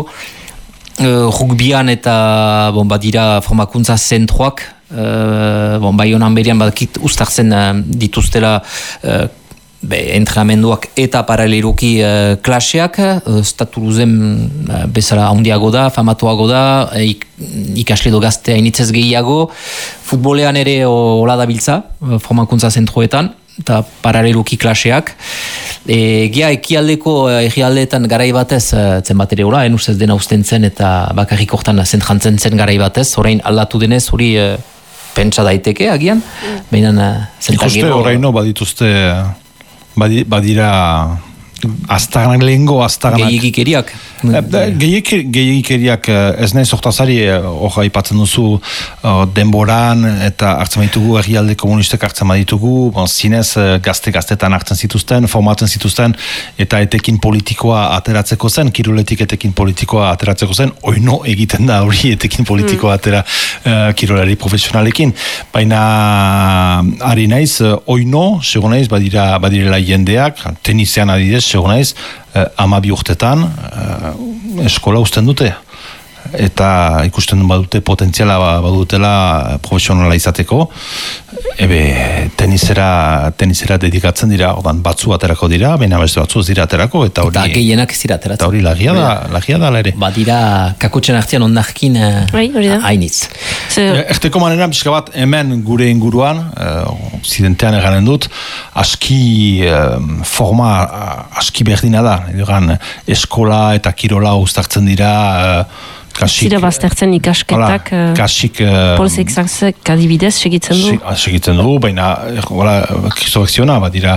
Uh, rugbian eta bon, badira formakuntza zentroak, uh, bon, bai honan berean badakit ustartzen uh, dituztela uh, Be, entrenamenduak eta paraleluki uh, klaseak, uh, Statuluzen uh, bezala handiago da, famatuago da, uh, ik, ikasle do gaztea initzez gehiago, futbolean ere hola dabiltza, uh, formakuntza zentroetan, eta paraleluki klaseak. E, Gia ekialdeko uh, egialdeetan garai batez, uh, zen bat ere hola, enuz ez dena usten zen eta bakarrik hortan zentrantzen zen garai batez, orain aldatu denez, hori uh, pentsa daiteke agian, mm. behinan uh, zentak gero... Ikuste oraino badituzte... badira aztarnak lehengo aztarnak gehiagikeriak gehiagikeriak ez nahi sortazari hor aipatzen duzu denboran eta hartzen baditugu herrialde komunistek hartzen baditugu bon, zinez gazte-gaztetan hartzen zituzten formatzen zituzten eta etekin politikoa ateratzeko zen kiroletik etekin politikoa ateratzeko zen oino egiten da hori etekin politikoa atera uh, kirolari profesionalekin baina ari naiz oino segun naiz badira, badirela jendeak tenisean adidez segun naiz Uh, amabi urtetan uh, eskola uzten dute eta ikusten badute potentziala badutela profesionala izateko ebe tenisera tenisera dedikatzen dira ordan batzu aterako dira baina beste batzu ez dira aterako eta hori eta gehienak ez dira ateratzen eta hori lagia da lagia da ere badira kakotxen artean ondarkin hainitz uh, erteko manera pixka bat hemen gure inguruan uh, zidentean eganen dut aski uh, forma uh, aski berdina da egan, eskola eta kirola uztartzen dira uh, Zira baztertzen ikasketak polzek zantzek adibidez segitzen du? Segitzen du, baina kristorekziona, badira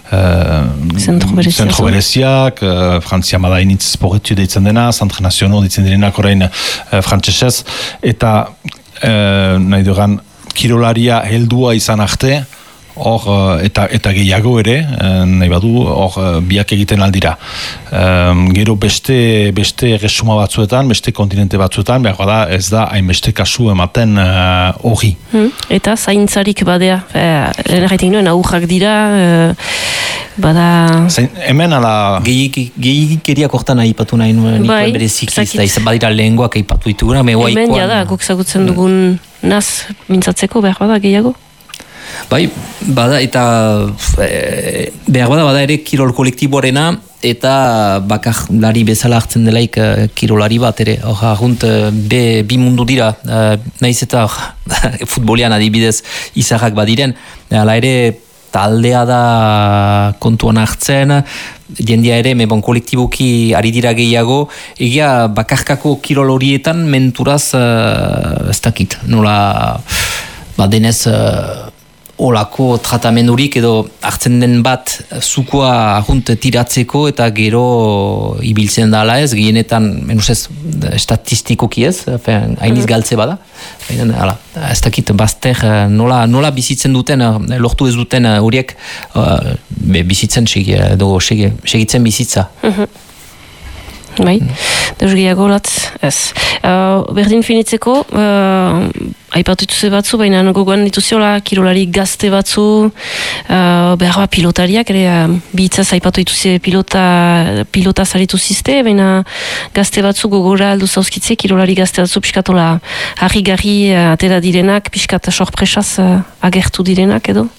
zentro bereziak, Frantzia bada initz sporretu deitzen dena, Centre Nazional deitzen direnak orain frantzesez, eta e, nahi dugan, kirolaria heldua izan arte, hor, eta, eta gehiago ere, nahi badu, hor, biak egiten aldira. Um, gero beste, beste resuma batzuetan, beste kontinente batzuetan, behar da, ez da, hainbeste kasu ematen hori. Uh, hmm. Eta zaintzarik badea, lehen gaitik nuen, aurrak dira, uh, bada... Zain, hemen ala... Gehikeriak hortan aipatu nahi nuen, bai, nituen berezik ez da, izan badira lehengoak aipatu dituguna, me hemen ikoan... jada, guk zagutzen dugun naz mintzatzeko, behar bada, gehiago? Bai, bada, eta e, behar bada, bada ere kirol kolektiboarena, eta bakarlari bezala hartzen delaik uh, kirolari bat ere. Hor, agunt, uh, be, bi mundu dira, uh, nahiz eta futbolian adibidez izarrak badiren, hala ere taldea da kontuan hartzen, jendia ere, mebon kolektiboki ari dira gehiago, egia bakarkako kirol horietan menturaz uh, ez dakit, nola ba denez uh, olako tratamendurik edo hartzen den bat zukua ahunt tiratzeko eta gero ibiltzen dala ez, gehienetan menuzez estatistikoki ez, hainiz galtze bada. Hala, ez dakit bazter nola, nola bizitzen duten, lortu ez duten horiek uh, bizitzen segi, edo segi, segitzen bizitza. Uh-huh. Bai, deus gehiago latz, ez. Uh, berdin finitzeko, uh, aipatu dituze batzu, baina gogoan dituziola kirolari gazte batzu, uh, behar bat pilotariak, ere uh, bihitzaz aipatu dituze pilota, pilota zaritu zizte, baina gazte batzu gogora aldu zauzkitze, kirolari gazte batzu piskatola harri-garri uh, atera direnak, piskat sorpresaz uh, agertu direnak edo?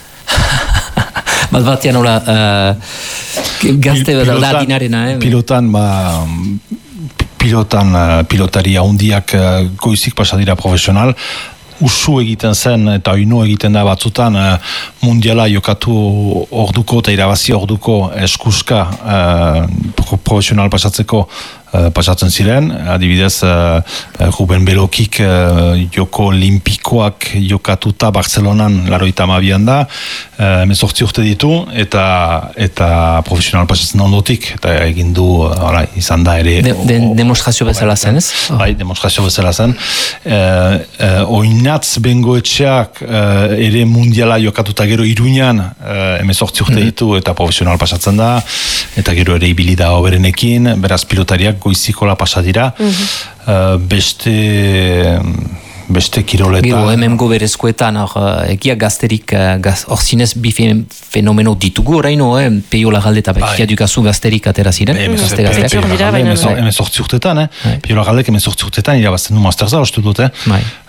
Bat batean hola uh, gazte bat da dinarena eh? Pilotan ba, pilotan uh, pilotaria hundiak uh, goizik pasadira profesional, usu egiten zen eta oinu egiten da batzutan uh, mundiala jokatu orduko eta irabazi orduko eskuska uh, profesional pasatzeko Uh, pasatzen ziren, adibidez uh, Ruben Belokik uh, joko olimpikoak jokatuta Barcelonan laroita amabian da, uh, emezortzi urte ditu eta eta profesional pasatzen ondotik eta egin du, uh, izan da ere de, de, demonstrazio bezala zen ez? Bai, demonstrazio bezala zen uh, uh, oinatz bengoetxeak uh, ere mundiala jokatuta gero Iruñan uh, emezortzi urte mm-hmm. ditu eta profesional pasatzen da eta gero ere ibili da oberenekin, beraz pilotariak goizikola pasadira, mm-hmm. uh, beste beste kiroletan. Gero, hemen goberezkoetan, egia gazterik, gaz, or zinez bi fenomeno ditugu oraino, eh? Peiola galde eta bekia dukazu gazterik atera ziren. Gazte gazterik. Hemen sortzi urtetan, eh? Peiola galdek hemen sortzi urtetan, irabazten du masterza, ostu dut, eh?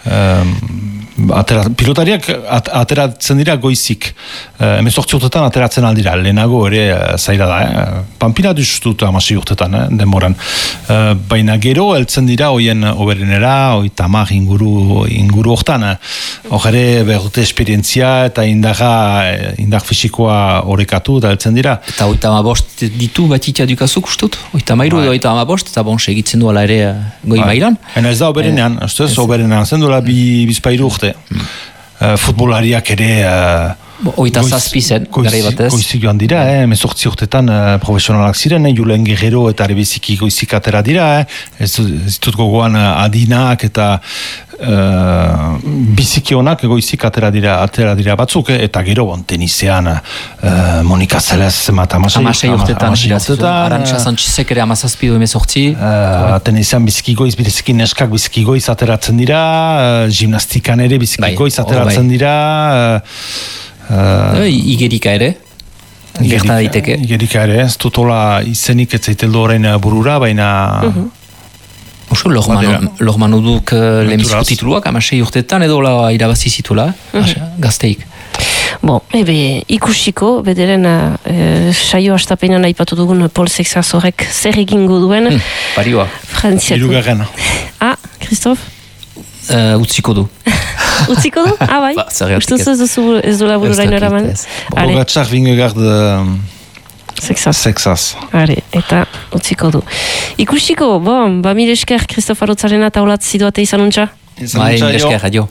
Atera, pilotariak at, ateratzen dira goizik, uh, emezortzi urtetan ateratzen aldira, lehenago ere uh, zaila da, eh? Pampina duztut amasi urtetan, eh? Denboran. Uh, baina gero, heltzen dira hoien oberenera, hoi tamar inguru, inguru hortan, hor ere behute esperientzia eta indaga, indar fisikoa horrekatu eta heltzen dira. Eta oita amabost ditu batitia dukazuk ustut? Oita mairu edo oita amabost, eta bon, segitzen duela ere goi mailan? Ena ez da oberenean, ez da, oberenean zen duela bi, bizpairu urte. Hmm. Uh, futbolariak ere uh, oita zazpi zen, gara batez. Goizik joan dira, eh? Mezortzi urtetan uh, profesionalak ziren, eh? Julen Guerrero eta rebeziki goizik atera dira, eh? Ez, ez dut gogoan uh, adinak eta uh, biziki honak goizik atera dira, atera dira batzuk, eh? Eta gero bon, tenisean uh, Monika Zelez mat amasei urtetan, Arantxa Sanchizek ere amazazpi du emezortzi. Uh, tenisean biziki goiz, biziki neskak biziki goiz ateratzen dira, uh, gimnastikan ere biziki bai, goiz ateratzen bai. dira, uh, Uh, Igerika ere, gerta daiteke. Igerika ere, ez tutola izenik ez zaiteldu orain burura, baina... Uh-huh. Oso, lorman uduk lehenbiziko tituluak, amasei urtetan edo la irabazi zitula, uh-huh. gazteik. Bon, ebe, ikusiko, bederen uh, saio astapenan aipatu dugun Paul Sexas horrek zer egingo duen. Hmm, parioa. Frantziako. Irugarren. Ah, Christophe? Uh, utziko du. Utziko du? Ah, bai. Ba, Ustuz ez duzu ez du laburu raino eraman. Bogatxak Vingegaard Sexas. Sexas. Are, eta utziko du. Ikusiko, bon, ba mire esker, Christophe Arotzarena taulat ziduate izan untxa? Ba, mire esker, adio.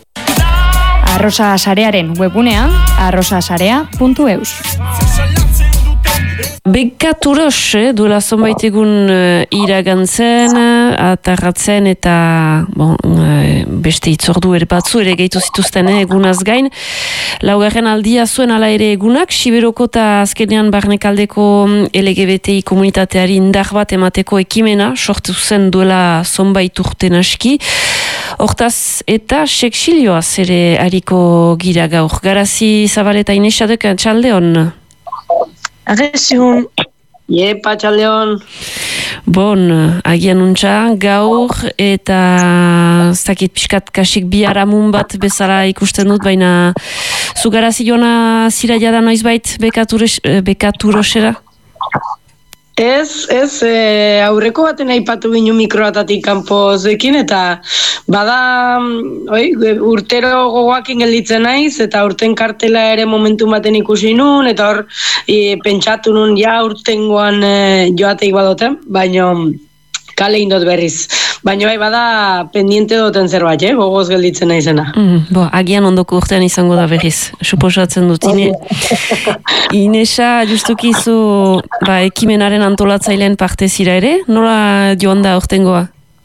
Arrosa Sarearen webgunean arrosasarea puntu eus. Bekaturos, eh, duela zonbait egun uh, iragantzen, atarratzen eta bon, uh, beste itzordu ere batzu ere gehitu zituzten eh, egunaz gain. Laugarren aldia zuen ala ere egunak, Siberoko eta azkenean barnekaldeko L G B T I komunitateari indar bat emateko ekimena, sortu zen duela zonbait urten aski. Hortaz eta seksilioaz ere hariko gira gaur. Garazi Zabaleta Inesadek txaldeon. Arresiun. Iepa, txaldeon. Bon, agian untxa, gaur eta zakit pixkat kasik biharamun bat bezala ikusten dut, baina zugarazi joana zira jada noizbait bekaturosera? Ez, ez, e, aurreko baten aipatu ginu mikroatatik kanpozekin, eta bada oi, urtero gogoakin gelditzen naiz, eta urten kartela ere momentu baten ikusi nun, eta hor e, pentsatu nun ja urtengoan e, joateik badoten, baina kale indot berriz. Baina bai bada pendiente duten zerbait, eh? Gogoz gelditzen naizena. Mm, bo, agian ondoko urtean izango da berriz, suposatzen dut. Ine, Inesa, justuki zu ba, ekimenaren antolatzaileen parte zira ere? Nola joan da urtengoa?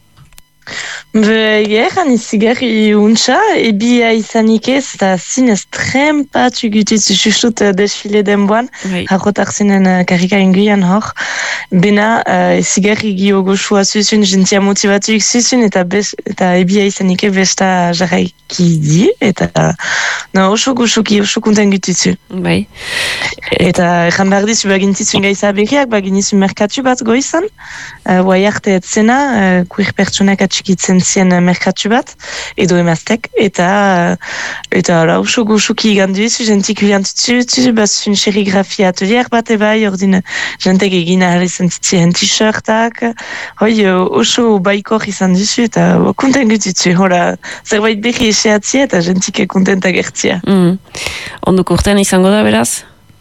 Be, gehan izigarri untxa, ebia izanik ez, eta zinez trempa txugutitzu justut desfile denboan, harrotak zinen karrika inguian hor, bena izigarri uh, gio goxua zuzun, jentia motivatuik zuzun, eta, eta ebia izanik ez besta jarraiki di, eta no, oso goxuki, oso konten gutitzu. Bai. Eta ezan behar dizu bagintitzu ingaiza berriak, baginizu merkatu bat goizan, uh, guai arte etzena, uh, kuir pertsonak atxikitzen zien merkatu bat, edo emaztek, eta eta hala, oso goxuki iganduizu, jentik uliantutzu, bazun serigrafia atelier bat ebai, ordin jentek egin ahal izan zitzien t-shirtak, hoi oso baikor izan duzu, eta konten gutitzu, hola, zerbait berri eseatzi, eta jentik kontenta gertzia. Mm. Ondoko urtean izango da, beraz?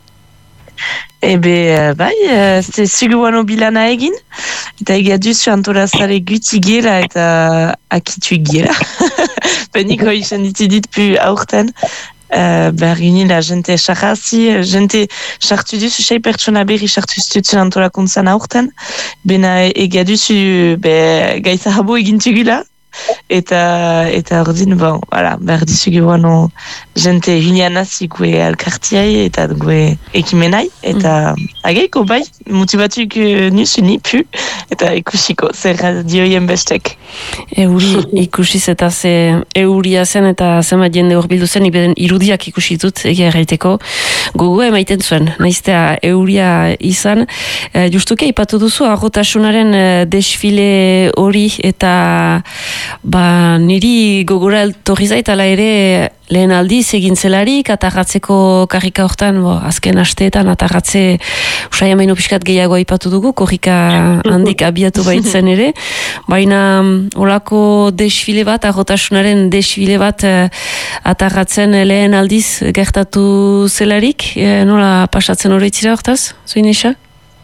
Ebe, bai, ez zuguano bilana egin, eta egia duzu antolazare guti gela eta akitu gela. Penik hoi izan ditidit pu aurten, uh, behar gini la jente sarrazi, jente sartu duzu, sei pertsona berri sartu zutuzun antolakuntzan aurten, bena egia duzu be, gaiza habo egintu gila, eta eta ordin, bon, voilà, behar dizugu guano jente hilianazi gue alkartiai eta gue ekimenai, eta mm. ageiko bai, motibatuk nusu ni pu, eta ikusiko, zer radioien bestek. Euri ikusiz eta ze euria zen eta zenbat jende horbildu zen, ibeden irudiak ikusi dut, egia erraiteko, gogo emaiten zuen, naiztea euria izan, e, justuke ipatu duzu, arrotasunaren desfile hori, eta ba, niri gogora eltorri zait, ala ere lehen aldiz egin zelarik, atarratzeko karrika hortan, bo, azken asteetan atarratze usai amaino pixkat gehiago aipatu dugu, korrika handik abiatu baitzen ere, baina olako desfile bat, arrotasunaren desfile bat eh, atarratzen lehen aldiz gertatu zelarik, eh, nola pasatzen horretzira hortaz, zuin isa?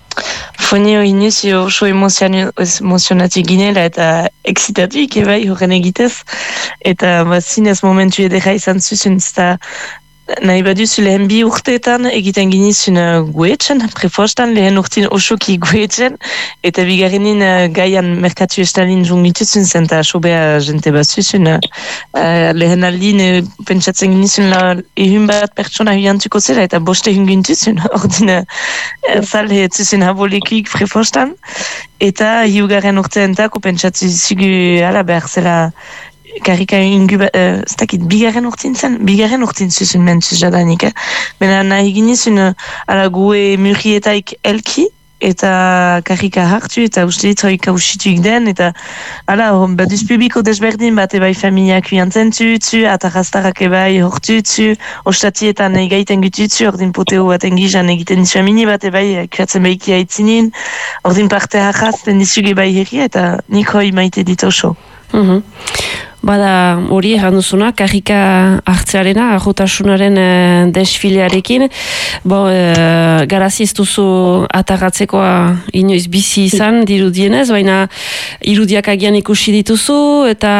Fonio inez oso emozionatik ginela eta excitatuik ebai horren egitez, eta ba, zinez momentu edera izan zuzun, eta nahi baduzu lehen bi urteetan egiten ginizun uh, guetzen, prefostan lehen urtin osoki guetzen, eta bigarrenin uh, gaian merkatu estalin jungituzun zen, eta sobea jente bat zuzun. Uh, lehen aldin uh, pentsatzen ginizun la ehun bat pertsona huiantuko zela, eta boste hungintuzun, ordin uh, zale zuzun habolekuik prefostan, eta hiugarren urteentako pentsatzen zugu ala behar zela karrika ingu, uh, ez dakit, bigarren urtin zen, bigarren urtin zuzun mentzuz jadanik, eh? Bena nahi ginizun, uh, ala gue murrietaik elki, eta karrika hartu, eta uste dit hoi kausituik den, eta ala, baduz publiko desberdin, bat ebai familiak uiantzen tutsu, atarrastarak ebai hortutsu, ostatietan egaiten gututsu, ordin poteo baten gizan egiten dizu amini, bat ebai kuatzen behiki haitzinin, ordin parte harrazten dizuge bai herri, eta nik hoi maite dit oso. Mhm. Bada hori erranduzuna, karrika hartzearena, arrotasunaren e, desfilearekin. Bo, e, garazi ez duzu atarratzekoa inoiz bizi izan, dirudienez, baina irudiak agian ikusi dituzu, eta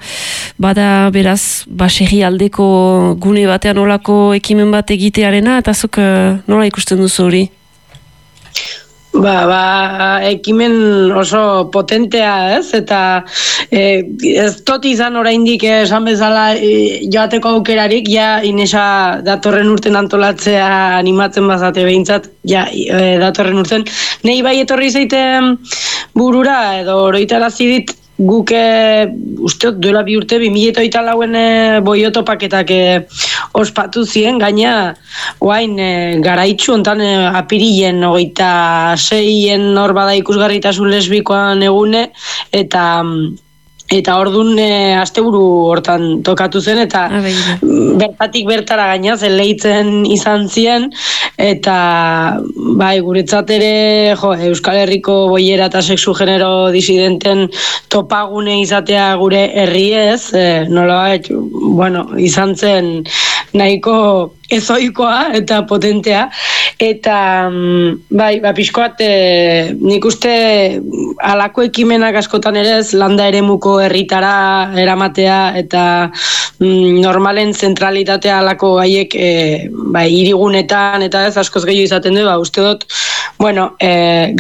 bada beraz, baserri aldeko gune batean olako ekimen bat egitearena, eta zuk e, nola ikusten duzu hori? Ba, ba, ekimen oso potentea, ez? Eta e, ez tot izan oraindik esan bezala e, joateko aukerarik, ja Inesa datorren urten antolatzea animatzen bazate behintzat, ja e, datorren urten. Nei bai etorri zaiten burura, edo oroitarazi dit, guk e, usteot duela bi urte bi mila hogeita lauen e, boioto paketak e, ospatu ziren, gaina oain e, garaitxu ontan e, apirilen hogeita seien hor bada ikusgarritasun lesbikoan egune, eta eta ordun e, asteburu hortan tokatu zen, eta bertatik bertara gaina zeleitzen izan zien, eta bai, guretzat ere jo, Euskal Herriko boiera eta sexu genero disidenten topagune izatea gure herriez, e, nolabait, bueno, izan zen nahiko ezoikoa eta potentea, eta bai, ba, pixkoat e, nik uste halako ekimenak askotan ere ez landa eremuko herritara eramatea, eta mm, normalen zentralitatea halako haiek e, bai, hirigunetan eta ez askoz gehiago izaten du, ba, uste dut, bueno, e,